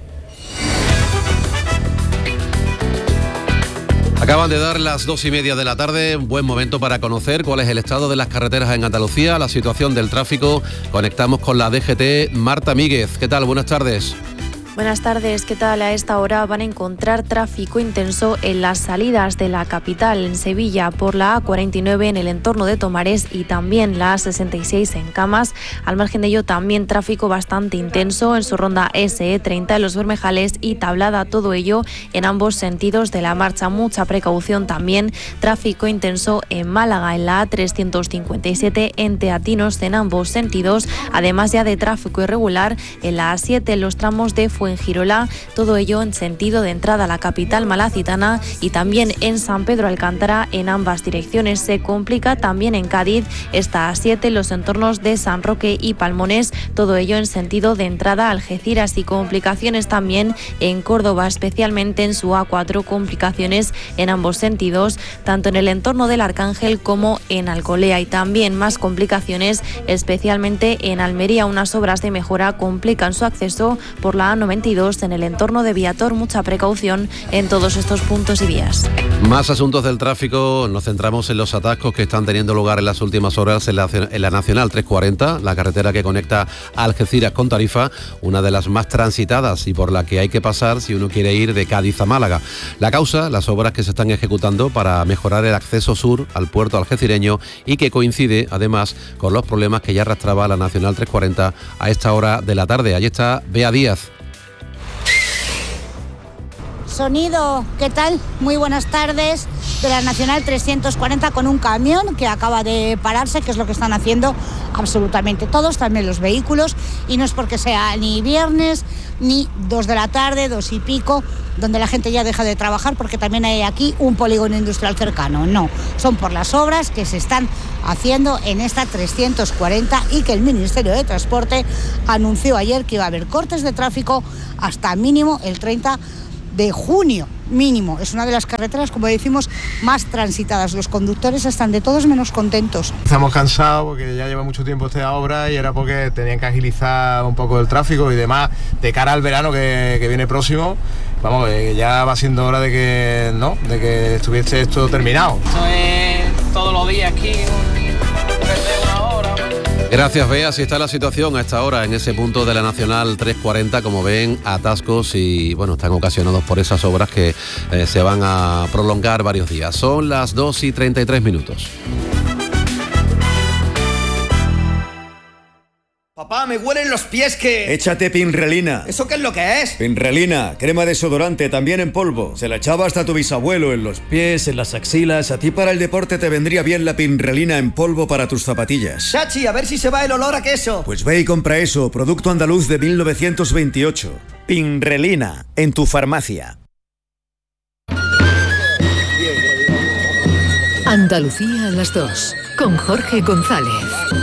Acaban de dar las dos y media de la tarde, un buen momento para conocer cuál es el estado de las carreteras en Andalucía, la situación del tráfico. Conectamos con la D G T. Marta Míguez, ¿qué tal? Buenas tardes. Buenas tardes, ¿qué tal? A esta hora van a encontrar tráfico intenso en las salidas de la capital, en Sevilla, por la A cuarenta y nueve en el entorno de Tomares y también la A sesenta y seis en Camas. Al margen de ello, también tráfico bastante intenso en su ronda S E treinta en Los Bermejales y Tablada, todo ello en ambos sentidos de la marcha. Mucha precaución también, tráfico intenso en Málaga, en la A trescientos cincuenta y siete en Teatinos en ambos sentidos, además ya de tráfico irregular en la A siete en los tramos de Fuengirola, todo ello en sentido de entrada a la capital malacitana, y también en San Pedro Alcántara en ambas direcciones. Se complica también en Cádiz esta A siete en los entornos de San Roque y Palmones, todo ello en sentido de entrada a Algeciras, y complicaciones también en Córdoba, especialmente en su A cuatro, complicaciones en ambos sentidos, tanto en el entorno del Arcángel como en Alcolea, y también más complicaciones especialmente en Almería. Unas obras de mejora complican su acceso por la A noventa y dos en el entorno de Viator. Mucha precaución en todos estos puntos y vías. Más asuntos del tráfico. Nos centramos en los atascos que están teniendo lugar en las últimas horas en la, en la Nacional trescientos cuarenta, la carretera que conecta Algeciras con Tarifa, una de las más transitadas y por la que hay que pasar si uno quiere ir de Cádiz a Málaga. La causa, las obras que se están ejecutando para mejorar el acceso sur al puerto algecireño, y que coincide además con los problemas que ya arrastraba la Nacional trescientos cuarenta a esta hora de la tarde. Allí está Bea Díaz. Sonido, ¿qué tal? Muy buenas tardes. De la Nacional trescientos cuarenta con un camión que acaba de pararse, que es lo que están haciendo absolutamente todos, también los vehículos, y no es porque sea ni viernes ni dos de la tarde, dos y pico, donde la gente ya deja de trabajar porque también hay aquí un polígono industrial cercano. No, son por las obras que se están haciendo en esta trescientos cuarenta y que el Ministerio de Transporte anunció ayer que iba a haber cortes de tráfico hasta mínimo el treinta de junio, mínimo. Es una de las carreteras, como decimos, más transitadas. Los conductores están de todos menos contentos. Estamos cansados porque ya lleva mucho tiempo esta obra y era porque tenían que agilizar un poco el tráfico y demás de cara al verano que, que viene próximo. Vamos, eh, ya va siendo hora de que, ¿no?, de que estuviese esto terminado. Esto es todos los días aquí, una hora. Gracias, Bea. Así está la situación a esta hora en ese punto de la Nacional trescientos cuarenta. Como ven, atascos y, bueno, están ocasionados por esas obras que eh, se van a prolongar varios días. Son las dos y treinta y tres minutos. Papá, me huelen los pies que... Échate Pinrelina. ¿Eso qué es lo que es? Pinrelina, crema desodorante, también en polvo. Se la echaba hasta tu bisabuelo en los pies, en las axilas. A ti para el deporte te vendría bien la Pinrelina en polvo para tus zapatillas. Chachi, a ver si se va el olor a queso. Pues ve y compra eso, producto andaluz de mil novecientos veintiocho. Pinrelina, en tu farmacia. Andalucía a las dos, con Jorge González.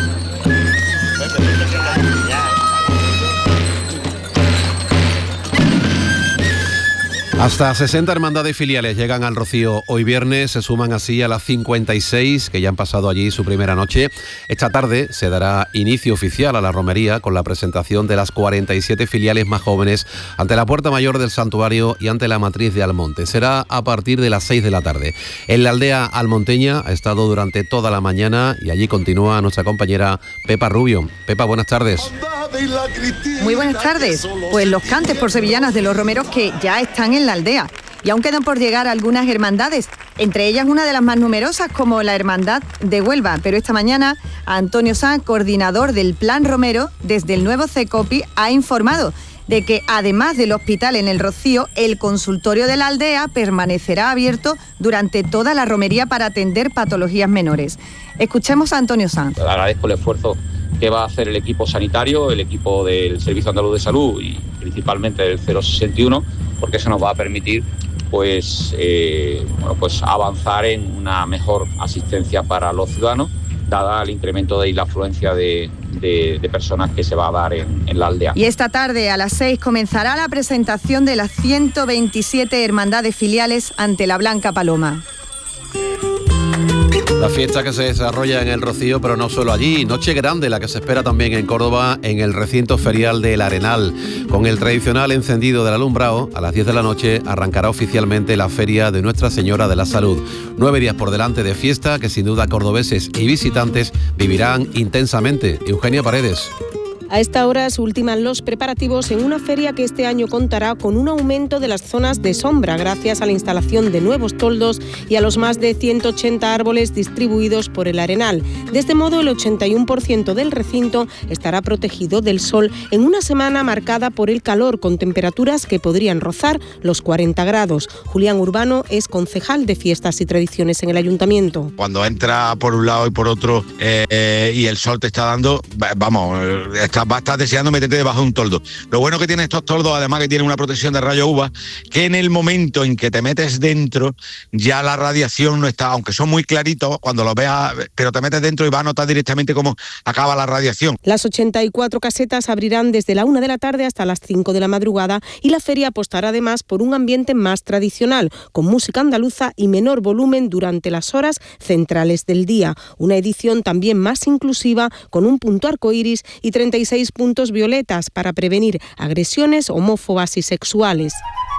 Hasta sesenta hermandades filiales llegan al Rocío hoy viernes, se suman así a las cincuenta y seis que ya han pasado allí su primera noche. Esta tarde se dará inicio oficial a la romería con la presentación de las cuarenta y siete filiales más jóvenes ante la Puerta Mayor del Santuario y ante la Matriz de Almonte. Será a partir de las seis de la tarde. En la aldea almonteña ha estado durante toda la mañana y allí continúa nuestra compañera Pepa Rubio. Pepa, buenas tardes. Muy buenas tardes. Pues los cantes por sevillanas de los romeros que ya están en la aldea. Y aún quedan por llegar algunas hermandades, entre ellas una de las más numerosas como la Hermandad de Huelva. Pero esta mañana Antonio Sanz, coordinador del Plan Romero, desde el nuevo CECOPI, ha informado de que además del hospital en El Rocío, el consultorio de la aldea permanecerá abierto durante toda la romería para atender patologías menores. Escuchemos a Antonio Sanz. Agradezco el esfuerzo que va a hacer el equipo sanitario, el equipo del Servicio Andaluz de Salud y principalmente del cero sesenta y uno, porque eso nos va a permitir pues, eh, bueno, pues avanzar en una mejor asistencia para los ciudadanos, dada el incremento de la afluencia de, de, de personas que se va a dar en, en la aldea. Y esta tarde a las seis comenzará la presentación de las ciento veintisiete hermandades filiales ante la Blanca Paloma. La fiesta que se desarrolla en El Rocío, pero no solo allí. Noche grande la que se espera también en Córdoba, en el recinto ferial del Arenal. Con el tradicional encendido del alumbrado, a las diez de la noche arrancará oficialmente la feria de Nuestra Señora de la Salud. Nueve días por delante de fiesta que sin duda cordobeses y visitantes vivirán intensamente. Eugenia Paredes. A esta hora se ultiman los preparativos en una feria que este año contará con un aumento de las zonas de sombra gracias a la instalación de nuevos toldos y a los más de ciento ochenta árboles distribuidos por el Arenal. De este modo, el ochenta y uno por ciento del recinto estará protegido del sol en una semana marcada por el calor, con temperaturas que podrían rozar los cuarenta grados. Julián Urbano es concejal de Fiestas y Tradiciones en el Ayuntamiento. Cuando entra por un lado y por otro eh, eh, y el sol te está dando, vamos, está va a estar deseando meterte debajo de un toldo. Lo bueno que tiene estos toldos, además que tienen una protección de rayo U V A, que en el momento en que te metes dentro, ya la radiación no está, aunque son muy claritos cuando los veas, pero te metes dentro y vas a notar directamente cómo acaba la radiación. Las ochenta y cuatro casetas abrirán desde la una de la tarde hasta las cinco de la madrugada y la feria apostará además por un ambiente más tradicional, con música andaluza y menor volumen durante las horas centrales del día. Una edición también más inclusiva, con un punto arcoíris y treinta y seis puntos violetas para prevenir agresiones homófobas y sexuales.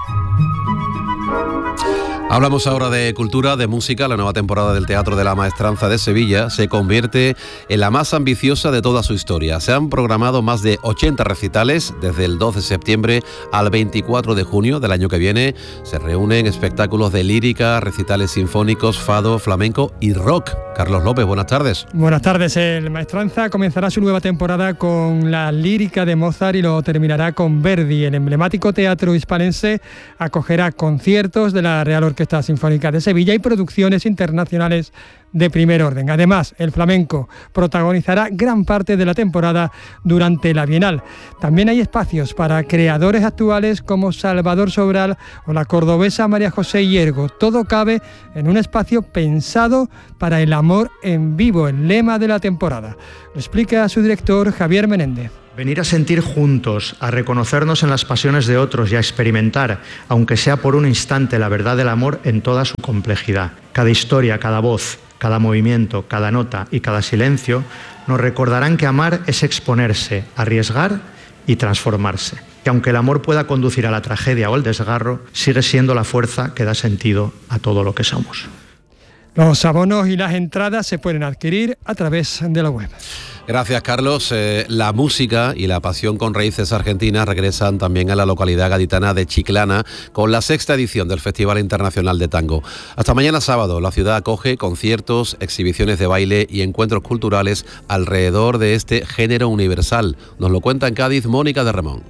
Hablamos ahora de cultura, de música. La nueva temporada del Teatro de la Maestranza de Sevilla se convierte en la más ambiciosa de toda su historia. Se han programado más de ochenta recitales desde el dos de septiembre al veinticuatro de junio del año que viene. Se reúnen espectáculos de lírica, recitales sinfónicos, fado, flamenco y rock. Carlos López, buenas tardes. Buenas tardes. El Maestranza comenzará su nueva temporada con la lírica de Mozart y lo terminará con Verdi. El emblemático teatro hispalense acogerá conciertos de la Real Orquesta Sinfónica de Sevilla y producciones internacionales de primer orden. Además, el flamenco protagonizará gran parte de la temporada durante la Bienal. También hay espacios para creadores actuales como Salvador Sobral o la cordobesa María José Hiergo. Todo cabe en un espacio pensado para el amor en vivo, el lema de la temporada. Lo explica su director Javier Menéndez. Venir a sentir juntos, a reconocernos en las pasiones de otros y a experimentar, aunque sea por un instante, la verdad del amor en toda su complejidad. Cada historia, cada voz, cada movimiento, cada nota y cada silencio nos recordarán que amar es exponerse, arriesgar y transformarse. Que aunque el amor pueda conducir a la tragedia o al desgarro, sigue siendo la fuerza que da sentido a todo lo que somos. Los abonos y las entradas se pueden adquirir a través de la web. Gracias, Carlos. Eh, la música y la pasión con raíces argentinas regresan también a la localidad gaditana de Chiclana con la sexta edición del Festival Internacional de Tango. Hasta mañana sábado, la ciudad acoge conciertos, exhibiciones de baile y encuentros culturales alrededor de este género universal. Nos lo cuenta en Cádiz Mónica de Ramón.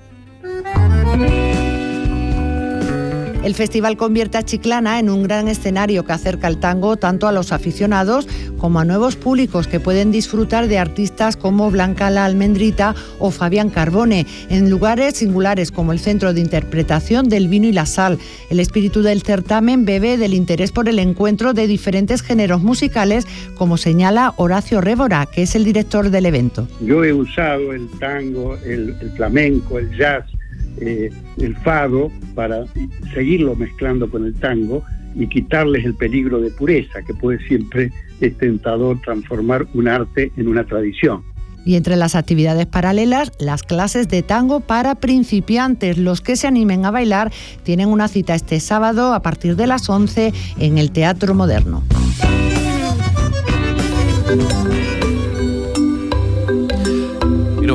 El festival convierte a Chiclana en un gran escenario que acerca el tango tanto a los aficionados como a nuevos públicos que pueden disfrutar de artistas como Blanca la Almendrita o Fabián Carbone, en lugares singulares como el Centro de Interpretación del Vino y la Sal. El espíritu del certamen bebe del interés por el encuentro de diferentes géneros musicales, como señala Horacio Révora, que es el director del evento. Yo he usado el tango, el, el flamenco, el jazz, Eh, el fado, para seguirlo mezclando con el tango y quitarles el peligro de pureza, que puede siempre, es tentador transformar un arte en una tradición. Y entre las actividades paralelas, las clases de tango para principiantes. Los que se animen a bailar tienen una cita este sábado a partir de las once en el Teatro Moderno. Y nos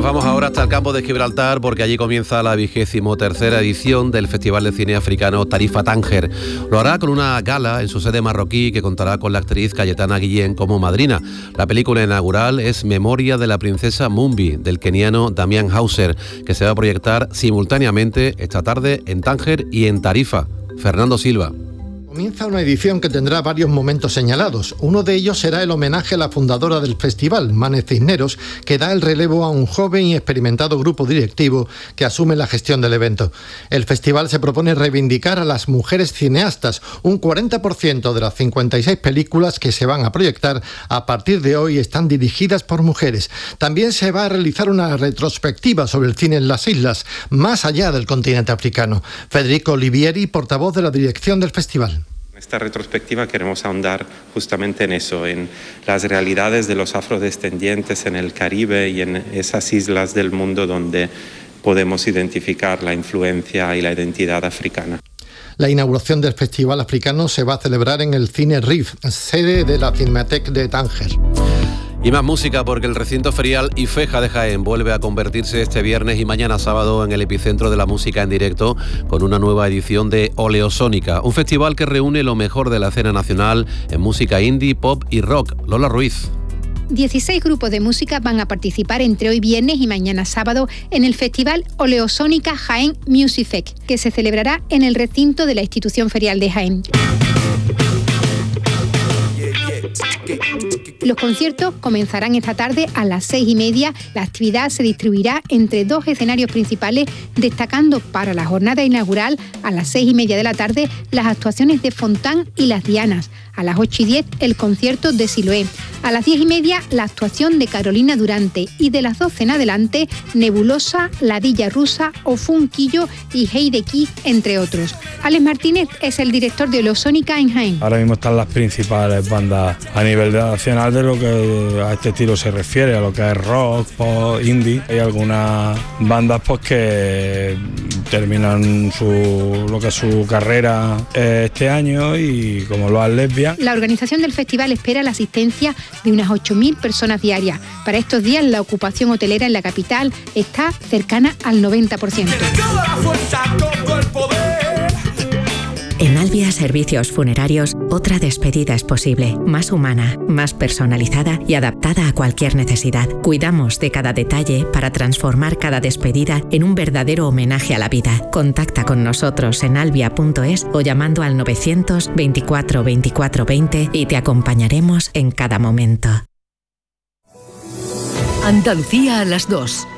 vamos ahora hasta el campo de Gibraltar porque allí comienza la vigésimo tercera edición del Festival de Cine Africano Tarifa Tánger. Lo hará con una gala en su sede marroquí que contará con la actriz Cayetana Guillén como madrina. La película inaugural es Memoria de la princesa Mumbi, del keniano Damian Hauser, que se va a proyectar simultáneamente esta tarde en Tánger y en Tarifa. Fernando Silva. Comienza una edición que tendrá varios momentos señalados. Uno de ellos será el homenaje a la fundadora del festival, Mane Cisneros, que da el relevo a un joven y experimentado grupo directivo que asume la gestión del evento. El festival se propone reivindicar a las mujeres cineastas. Un cuarenta por ciento de las cincuenta y seis películas que se van a proyectar a partir de hoy están dirigidas por mujeres. También se va a realizar una retrospectiva sobre el cine en las islas, más allá del continente africano. Federico Olivieri, portavoz de la dirección del festival. En esta retrospectiva queremos ahondar justamente en eso, en las realidades de los afrodescendientes en el Caribe y en esas islas del mundo donde podemos identificar la influencia y la identidad africana. La inauguración del Festival Africano se va a celebrar en el Cine Rif, sede de la Cinemateca de Tánger. Y más música porque el recinto ferial Ifeja de Jaén vuelve a convertirse este viernes y mañana sábado en el epicentro de la música en directo con una nueva edición de Oleosónica, un festival que reúne lo mejor de la escena nacional en música indie, pop y rock. Lola Ruiz. dieciséis grupos de música van a participar entre hoy viernes y mañana sábado en el festival Oleosónica Jaén Music Fest, que se celebrará en el recinto de la institución ferial de Jaén. Los conciertos comenzarán esta tarde a las seis y media. La actividad se distribuirá entre dos escenarios principales, destacando para la jornada inaugural a las seis y media de la tarde las actuaciones de Fontán y Las Dianas. A las ocho y diez el concierto de Siloé. A las diez y media la actuación de Carolina Durante y de las doce en adelante Nebulosa, Ladilla Rusa, Ofunquillo y Heide Kid, entre otros. Alex Martínez es el director de Oleosónica en Jaén. Ahora mismo están las principales bandas a nivel nacional de lo que a este estilo se refiere, a lo que es rock, pop, indie. Hay algunas bandas pues que terminan su, lo que es su carrera este año y como lo es Lesbia. La organización del festival espera la asistencia de unas ocho mil personas diarias. Para estos días la ocupación hotelera en la capital está cercana al noventa por ciento. En Albia Servicios Funerarios, otra despedida es posible, más humana, más personalizada y adaptada a cualquier necesidad. Cuidamos de cada detalle para transformar cada despedida en un verdadero homenaje a la vida. Contacta con nosotros en albia punto es o llamando al novecientos veinticuatro veinticuatro veinte y te acompañaremos en cada momento. Andalucía a las dos.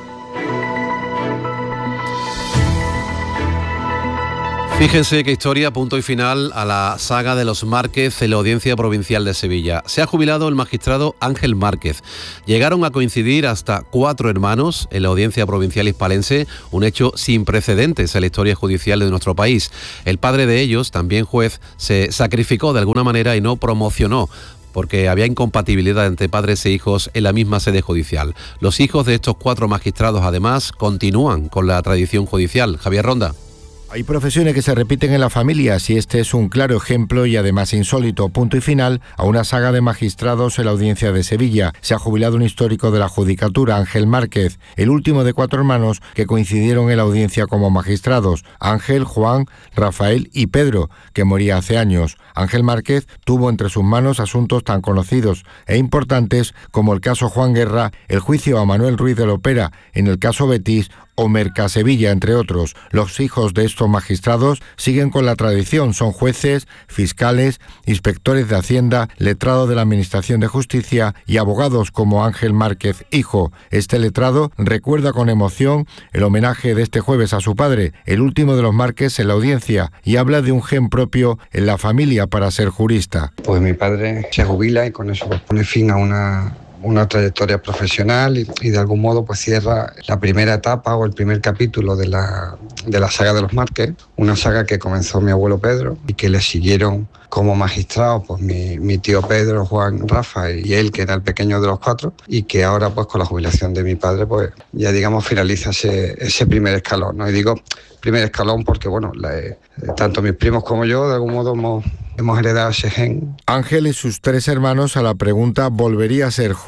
Fíjense qué historia, punto y final a la saga de los Márquez en la Audiencia Provincial de Sevilla. Se ha jubilado el magistrado Ángel Márquez. Llegaron a coincidir hasta cuatro hermanos en la Audiencia Provincial hispalense, un hecho sin precedentes en la historia judicial de nuestro país. El padre de ellos, también juez, se sacrificó de alguna manera y no promocionó, porque había incompatibilidad entre padres e hijos en la misma sede judicial. Los hijos de estos cuatro magistrados, además, continúan con la tradición judicial. Javier Ronda. Hay profesiones que se repiten en la familia, y este es un claro ejemplo y además insólito. Punto y final a una saga de magistrados en la Audiencia de Sevilla. Se ha jubilado un histórico de la Judicatura, Ángel Márquez, el último de cuatro hermanos que coincidieron en la audiencia como magistrados. Ángel, Juan, Rafael y Pedro, que moría hace años. Ángel Márquez tuvo entre sus manos asuntos tan conocidos e importantes como el caso Juan Guerra, el juicio a Manuel Ruiz de Lopera, en el caso Betis o Mercasevilla, entre otros. Los hijos de estos magistrados siguen con la tradición, son jueces, fiscales, inspectores de Hacienda, letrados de la Administración de Justicia y abogados como Ángel Márquez, hijo. Este letrado recuerda con emoción el homenaje de este jueves a su padre, el último de los Márquez en la audiencia, y habla de un gen propio en la familia para ser jurista. Pues mi padre se jubila y con eso pues pone fin a una... una trayectoria profesional y, y de algún modo pues cierra la primera etapa o el primer capítulo de la, de la saga de los Márquez, una saga que comenzó mi abuelo Pedro y que le siguieron como magistrados pues mi, mi tío Pedro, Juan, Rafa y él, que era el pequeño de los cuatro, y que ahora pues con la jubilación de mi padre pues ya digamos finaliza ese, ese primer escalón, ¿no? Y digo primer escalón porque bueno, la, eh, tanto mis primos como yo de algún modo hemos Hemos heredado ese gen. Ángel y sus tres hermanos, a la pregunta ¿volvería a ser juez?,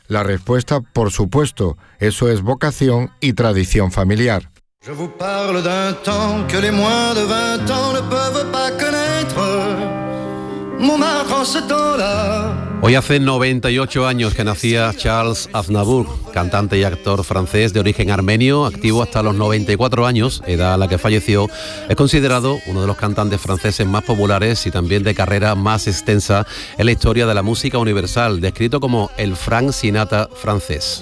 La respuesta, por supuesto, eso es vocación y tradición familiar. Je vous parle d'un temps que les moins de vingt ans ne peuvent pas connaître. Montmartre en ce temps-là. Hoy hace noventa y ocho años que nacía Charles Aznavour, cantante y actor francés de origen armenio, activo hasta los noventa y cuatro años, edad a la que falleció. Es considerado uno de los cantantes franceses más populares y también de carrera más extensa en la historia de la música universal, descrito como el Frank Sinatra francés.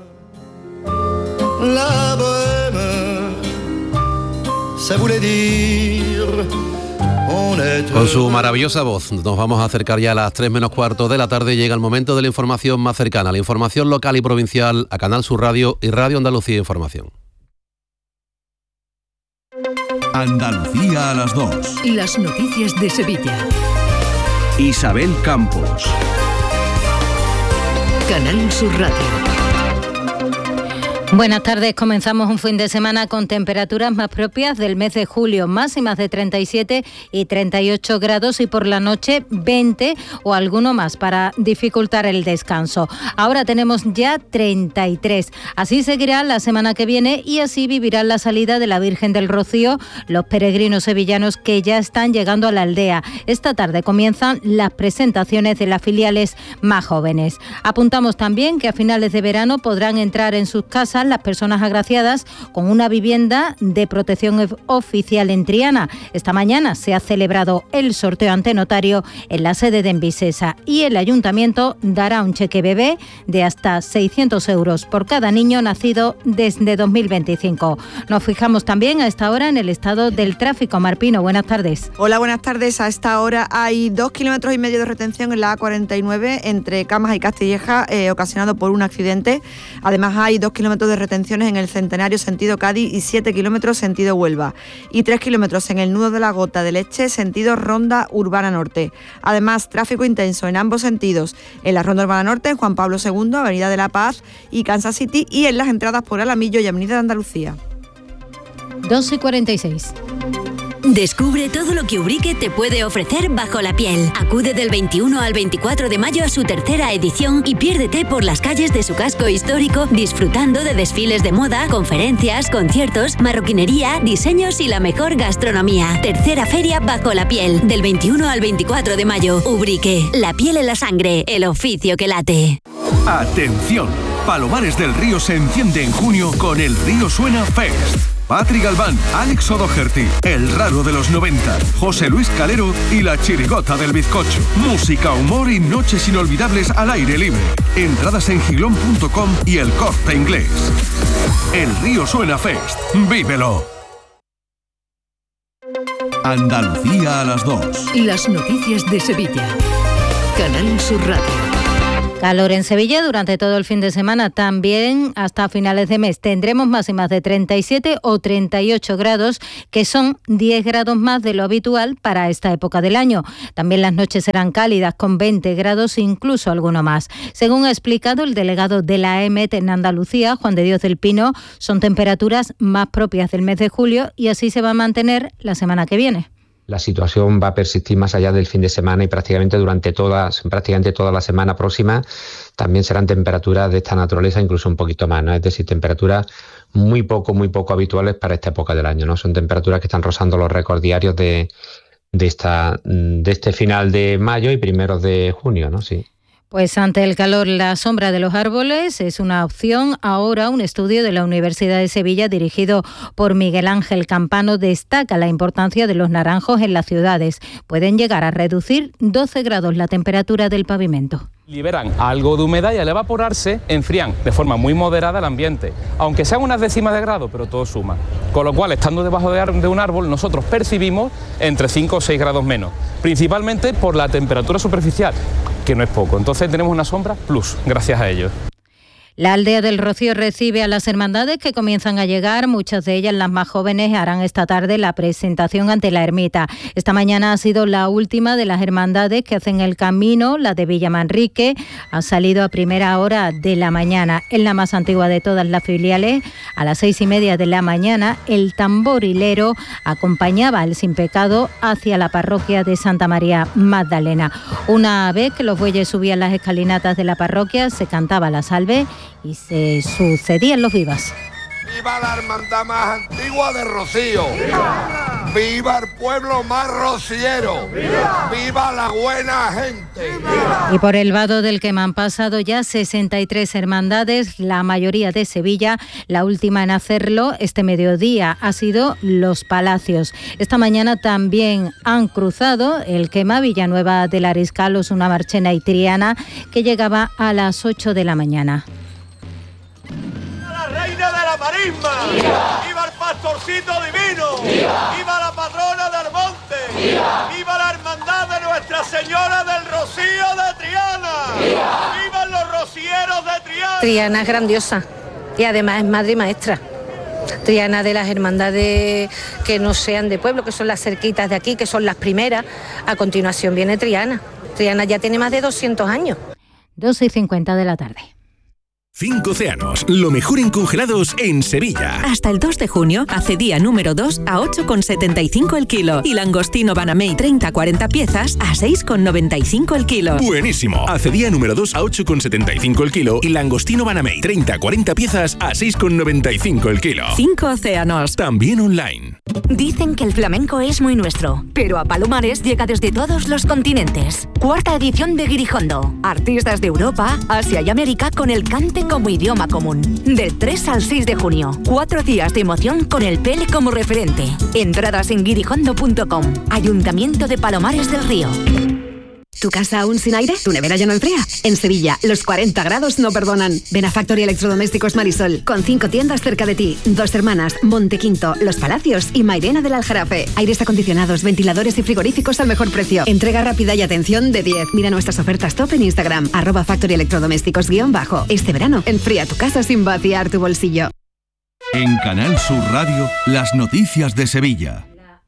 La bohème, ça voulait dire. Con su maravillosa voz nos vamos a acercar ya a las tres menos cuarto de la tarde. Llega el momento de la información más cercana, la información local y provincial a Canal Sur Radio y Radio Andalucía Información. Andalucía a las dos. Las noticias de Sevilla. Isabel Campos. Canal Sur Radio. Buenas tardes, comenzamos un fin de semana con temperaturas más propias del mes de julio, máximas de treinta y siete y treinta y ocho grados y por la noche veinte o alguno más para dificultar el descanso. Ahora tenemos ya treinta y tres. Así seguirá la semana que viene y así vivirán la salida de la Virgen del Rocío los peregrinos sevillanos que ya están llegando a la aldea. Esta tarde comienzan las presentaciones de las filiales más jóvenes. Apuntamos también que a finales de verano podrán entrar en sus casas las personas agraciadas con una vivienda de protección oficial en Triana. Esta mañana se ha celebrado el sorteo ante notario en la sede de Envisesa y el ayuntamiento dará un cheque bebé de hasta seiscientos euros por cada niño nacido desde dos mil veinticinco. Nos fijamos también a esta hora en el estado del tráfico. Marpino, buenas tardes. Hola, buenas tardes. A esta hora hay dos kilómetros y medio de retención en la A cuarenta y nueve entre Camas y Castilleja, eh, ocasionado por un accidente. Además hay dos kilómetros de retenciones en el Centenario sentido Cádiz y siete kilómetros sentido Huelva y tres kilómetros en el nudo de la Gota de Leche sentido Ronda Urbana Norte. Además, tráfico intenso en ambos sentidos en la Ronda Urbana Norte, en Juan Pablo segundo, Avenida de la Paz y Kansas City y en las entradas por Alamillo y Avenida de Andalucía. dos y cuarenta y seis. Descubre todo lo que Ubrique te puede ofrecer bajo la piel. Acude del veintiuno al veinticuatro de mayo a su tercera edición y piérdete por las calles de su casco histórico disfrutando de desfiles de moda, conferencias, conciertos, marroquinería, diseños y la mejor gastronomía. Tercera feria bajo la piel, del veintiuno al veinticuatro de mayo. Ubrique, la piel en la sangre, el oficio que late. Atención, Palomares del Río se enciende en junio con el Río Suena Fest. Patri Galván, Alex O'Doherty, El Raro de los noventa, José Luis Calero y La Chirigota del Bizcocho. Música, humor y noches inolvidables al aire libre. Entradas en gilón punto com y El Corte Inglés. El Río Suena Fest. ¡Vívelo! Andalucía a las dos. Las noticias de Sevilla. Canal Sur Radio. Calor en Sevilla durante todo el fin de semana, también hasta finales de mes. Tendremos máximas de treinta y siete o treinta y ocho grados, que son diez grados más de lo habitual para esta época del año. También las noches serán cálidas con veinte grados, incluso alguno más. Según ha explicado el delegado de la A E M E T en Andalucía, Juan de Dios del Pino, son temperaturas más propias del mes de julio y así se va a mantener la semana que viene. La situación va a persistir más allá del fin de semana y prácticamente durante todas, prácticamente toda la semana próxima también serán temperaturas de esta naturaleza, incluso un poquito más, ¿no? Es decir, temperaturas muy poco, muy poco habituales para esta época del año, ¿no? Son temperaturas que están rozando los récords diarios de, de, esta, de este final de mayo y primeros de junio, ¿no? Sí. Pues ante el calor, la sombra de los árboles es una opción. Ahora, un estudio de la Universidad de Sevilla dirigido por Miguel Ángel Campano destaca la importancia de los naranjos en las ciudades. Pueden llegar a reducir doce grados la temperatura del pavimento. Liberan algo de humedad y al evaporarse enfrían de forma muy moderada el ambiente, aunque sean unas décimas de grado, pero todo suma. Con lo cual, estando debajo de un árbol, nosotros percibimos entre cinco o seis grados menos, principalmente por la temperatura superficial, que no es poco. Entonces tenemos una sombra plus, gracias a ello. La aldea del Rocío recibe a las hermandades que comienzan a llegar. Muchas de ellas, las más jóvenes, harán esta tarde la presentación ante la ermita. Esta mañana ha sido la última de las hermandades que hacen el camino. La de Villamanrique ha salido a primera hora de la mañana. Es la más antigua de todas las filiales. A las seis y media de la mañana, el tamborilero acompañaba al Sin Pecado hacia la parroquia de Santa María Magdalena. Una vez que los bueyes subían las escalinatas de la parroquia, se cantaba la salve y se sucedían los vivas. ¡Viva la hermandad más antigua de Rocío! ¡Viva! ¡Viva el pueblo más rociero! ¡Viva! ¡Viva la buena gente! ¡Viva! Y por el vado del Quema han pasado ya sesenta y tres hermandades, la mayoría de Sevilla. La última en hacerlo este mediodía ha sido Los Palacios. Esta mañana también han cruzado el Quema, Villanueva del Ariscal, Osuna Marchena y Triana, que llegaba a las ocho de la mañana. ¡Reina de la Marisma! ¡Viva! ¡Viva el pastorcito divino! ¡Viva! ¡Viva la patrona del monte! ¡Viva! ¡Viva la hermandad de Nuestra Señora del Rocío de Triana! ¡Viva! ¡Vivan los rocieros de Triana! Triana es grandiosa y además es madre y maestra. Triana, de las hermandades que no sean de pueblo, que son las cerquitas de aquí, que son las primeras. A continuación viene Triana. Triana ya tiene más de doscientos años. doce y cincuenta de la tarde. Cinco Océanos, lo mejor en congelados en Sevilla. Hasta el dos de junio, hace día número dos a ocho con setenta y cinco el kilo. Y langostino Banamey treinta a cuarenta piezas a seis con noventa y cinco el kilo. Buenísimo. Hace día número dos a ocho con setenta y cinco el kilo. Y langostino Banamey treinta a cuarenta piezas a seis con noventa y cinco el kilo. Cinco Océanos. También online. Dicen que el flamenco es muy nuestro, pero a Palomares llega desde todos los continentes. Cuarta edición de Guirijondo. Artistas de Europa, Asia y América con el cante como idioma común. Del tres al seis de junio. Cuatro días de emoción con el Pele como referente. Entradas en guirijondo punto com. Ayuntamiento de Palomares del Río. ¿Tu casa aún sin aire? ¿Tu nevera ya no enfría? En Sevilla, los cuarenta grados no perdonan. Ven a Factory Electrodomésticos Marisol, con cinco tiendas cerca de ti. Dos Hermanas, Montequinto, Los Palacios y Mairena del Aljarafe. Aires acondicionados, ventiladores y frigoríficos al mejor precio. Entrega rápida y atención de diez. Mira nuestras ofertas top en Instagram, arroba Factory Electrodomésticos guión bajo. Este verano, enfría tu casa sin vaciar tu bolsillo. En Canal Sur Radio, las noticias de Sevilla.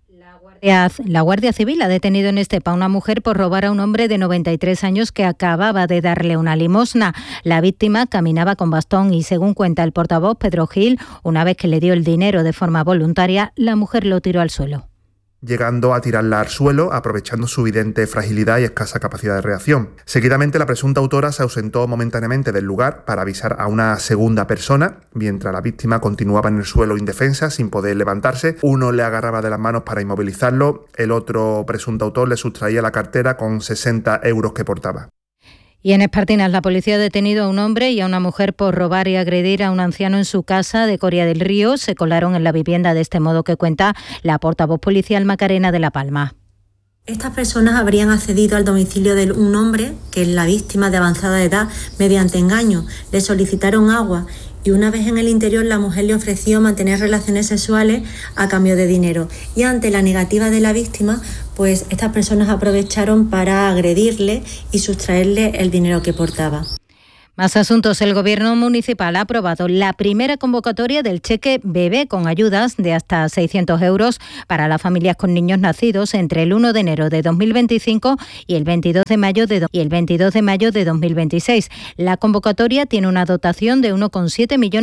La Guardia Civil ha detenido en Estepa a una mujer por robar a un hombre de noventa y tres años que acababa de darle una limosna. La víctima caminaba con bastón y, según cuenta el portavoz Pedro Gil, una vez que le dio el dinero de forma voluntaria, la mujer lo tiró al suelo, llegando a tirarla al suelo, aprovechando su evidente fragilidad y escasa capacidad de reacción. Seguidamente, la presunta autora se ausentó momentáneamente del lugar para avisar a una segunda persona, mientras la víctima continuaba en el suelo indefensa, sin poder levantarse. Uno le agarraba de las manos para inmovilizarlo, el otro presunto autor le sustraía la cartera con sesenta euros que portaba. Y en Espartinas, la policía ha detenido a un hombre y a una mujer por robar y agredir a un anciano en su casa de Coria del Río. Se colaron en la vivienda, de este modo que cuenta la portavoz policial Macarena de la Palma. Estas personas habrían accedido al domicilio de un hombre, que es la víctima de avanzada edad, mediante engaño. Le solicitaron agua y una vez en el interior la mujer le ofreció mantener relaciones sexuales a cambio de dinero. Y ante la negativa de la víctima, pues estas personas aprovecharon para agredirle y sustraerle el dinero que portaba. Más asuntos. El Gobierno municipal ha aprobado la primera convocatoria del cheque bebé con ayudas de hasta seiscientos euros para las familias con niños nacidos entre el uno de enero de dos mil veinticinco y el veintidós de mayo de, y el veintidós de mayo de dos mil veintiséis. La convocatoria tiene una dotación de uno coma siete millones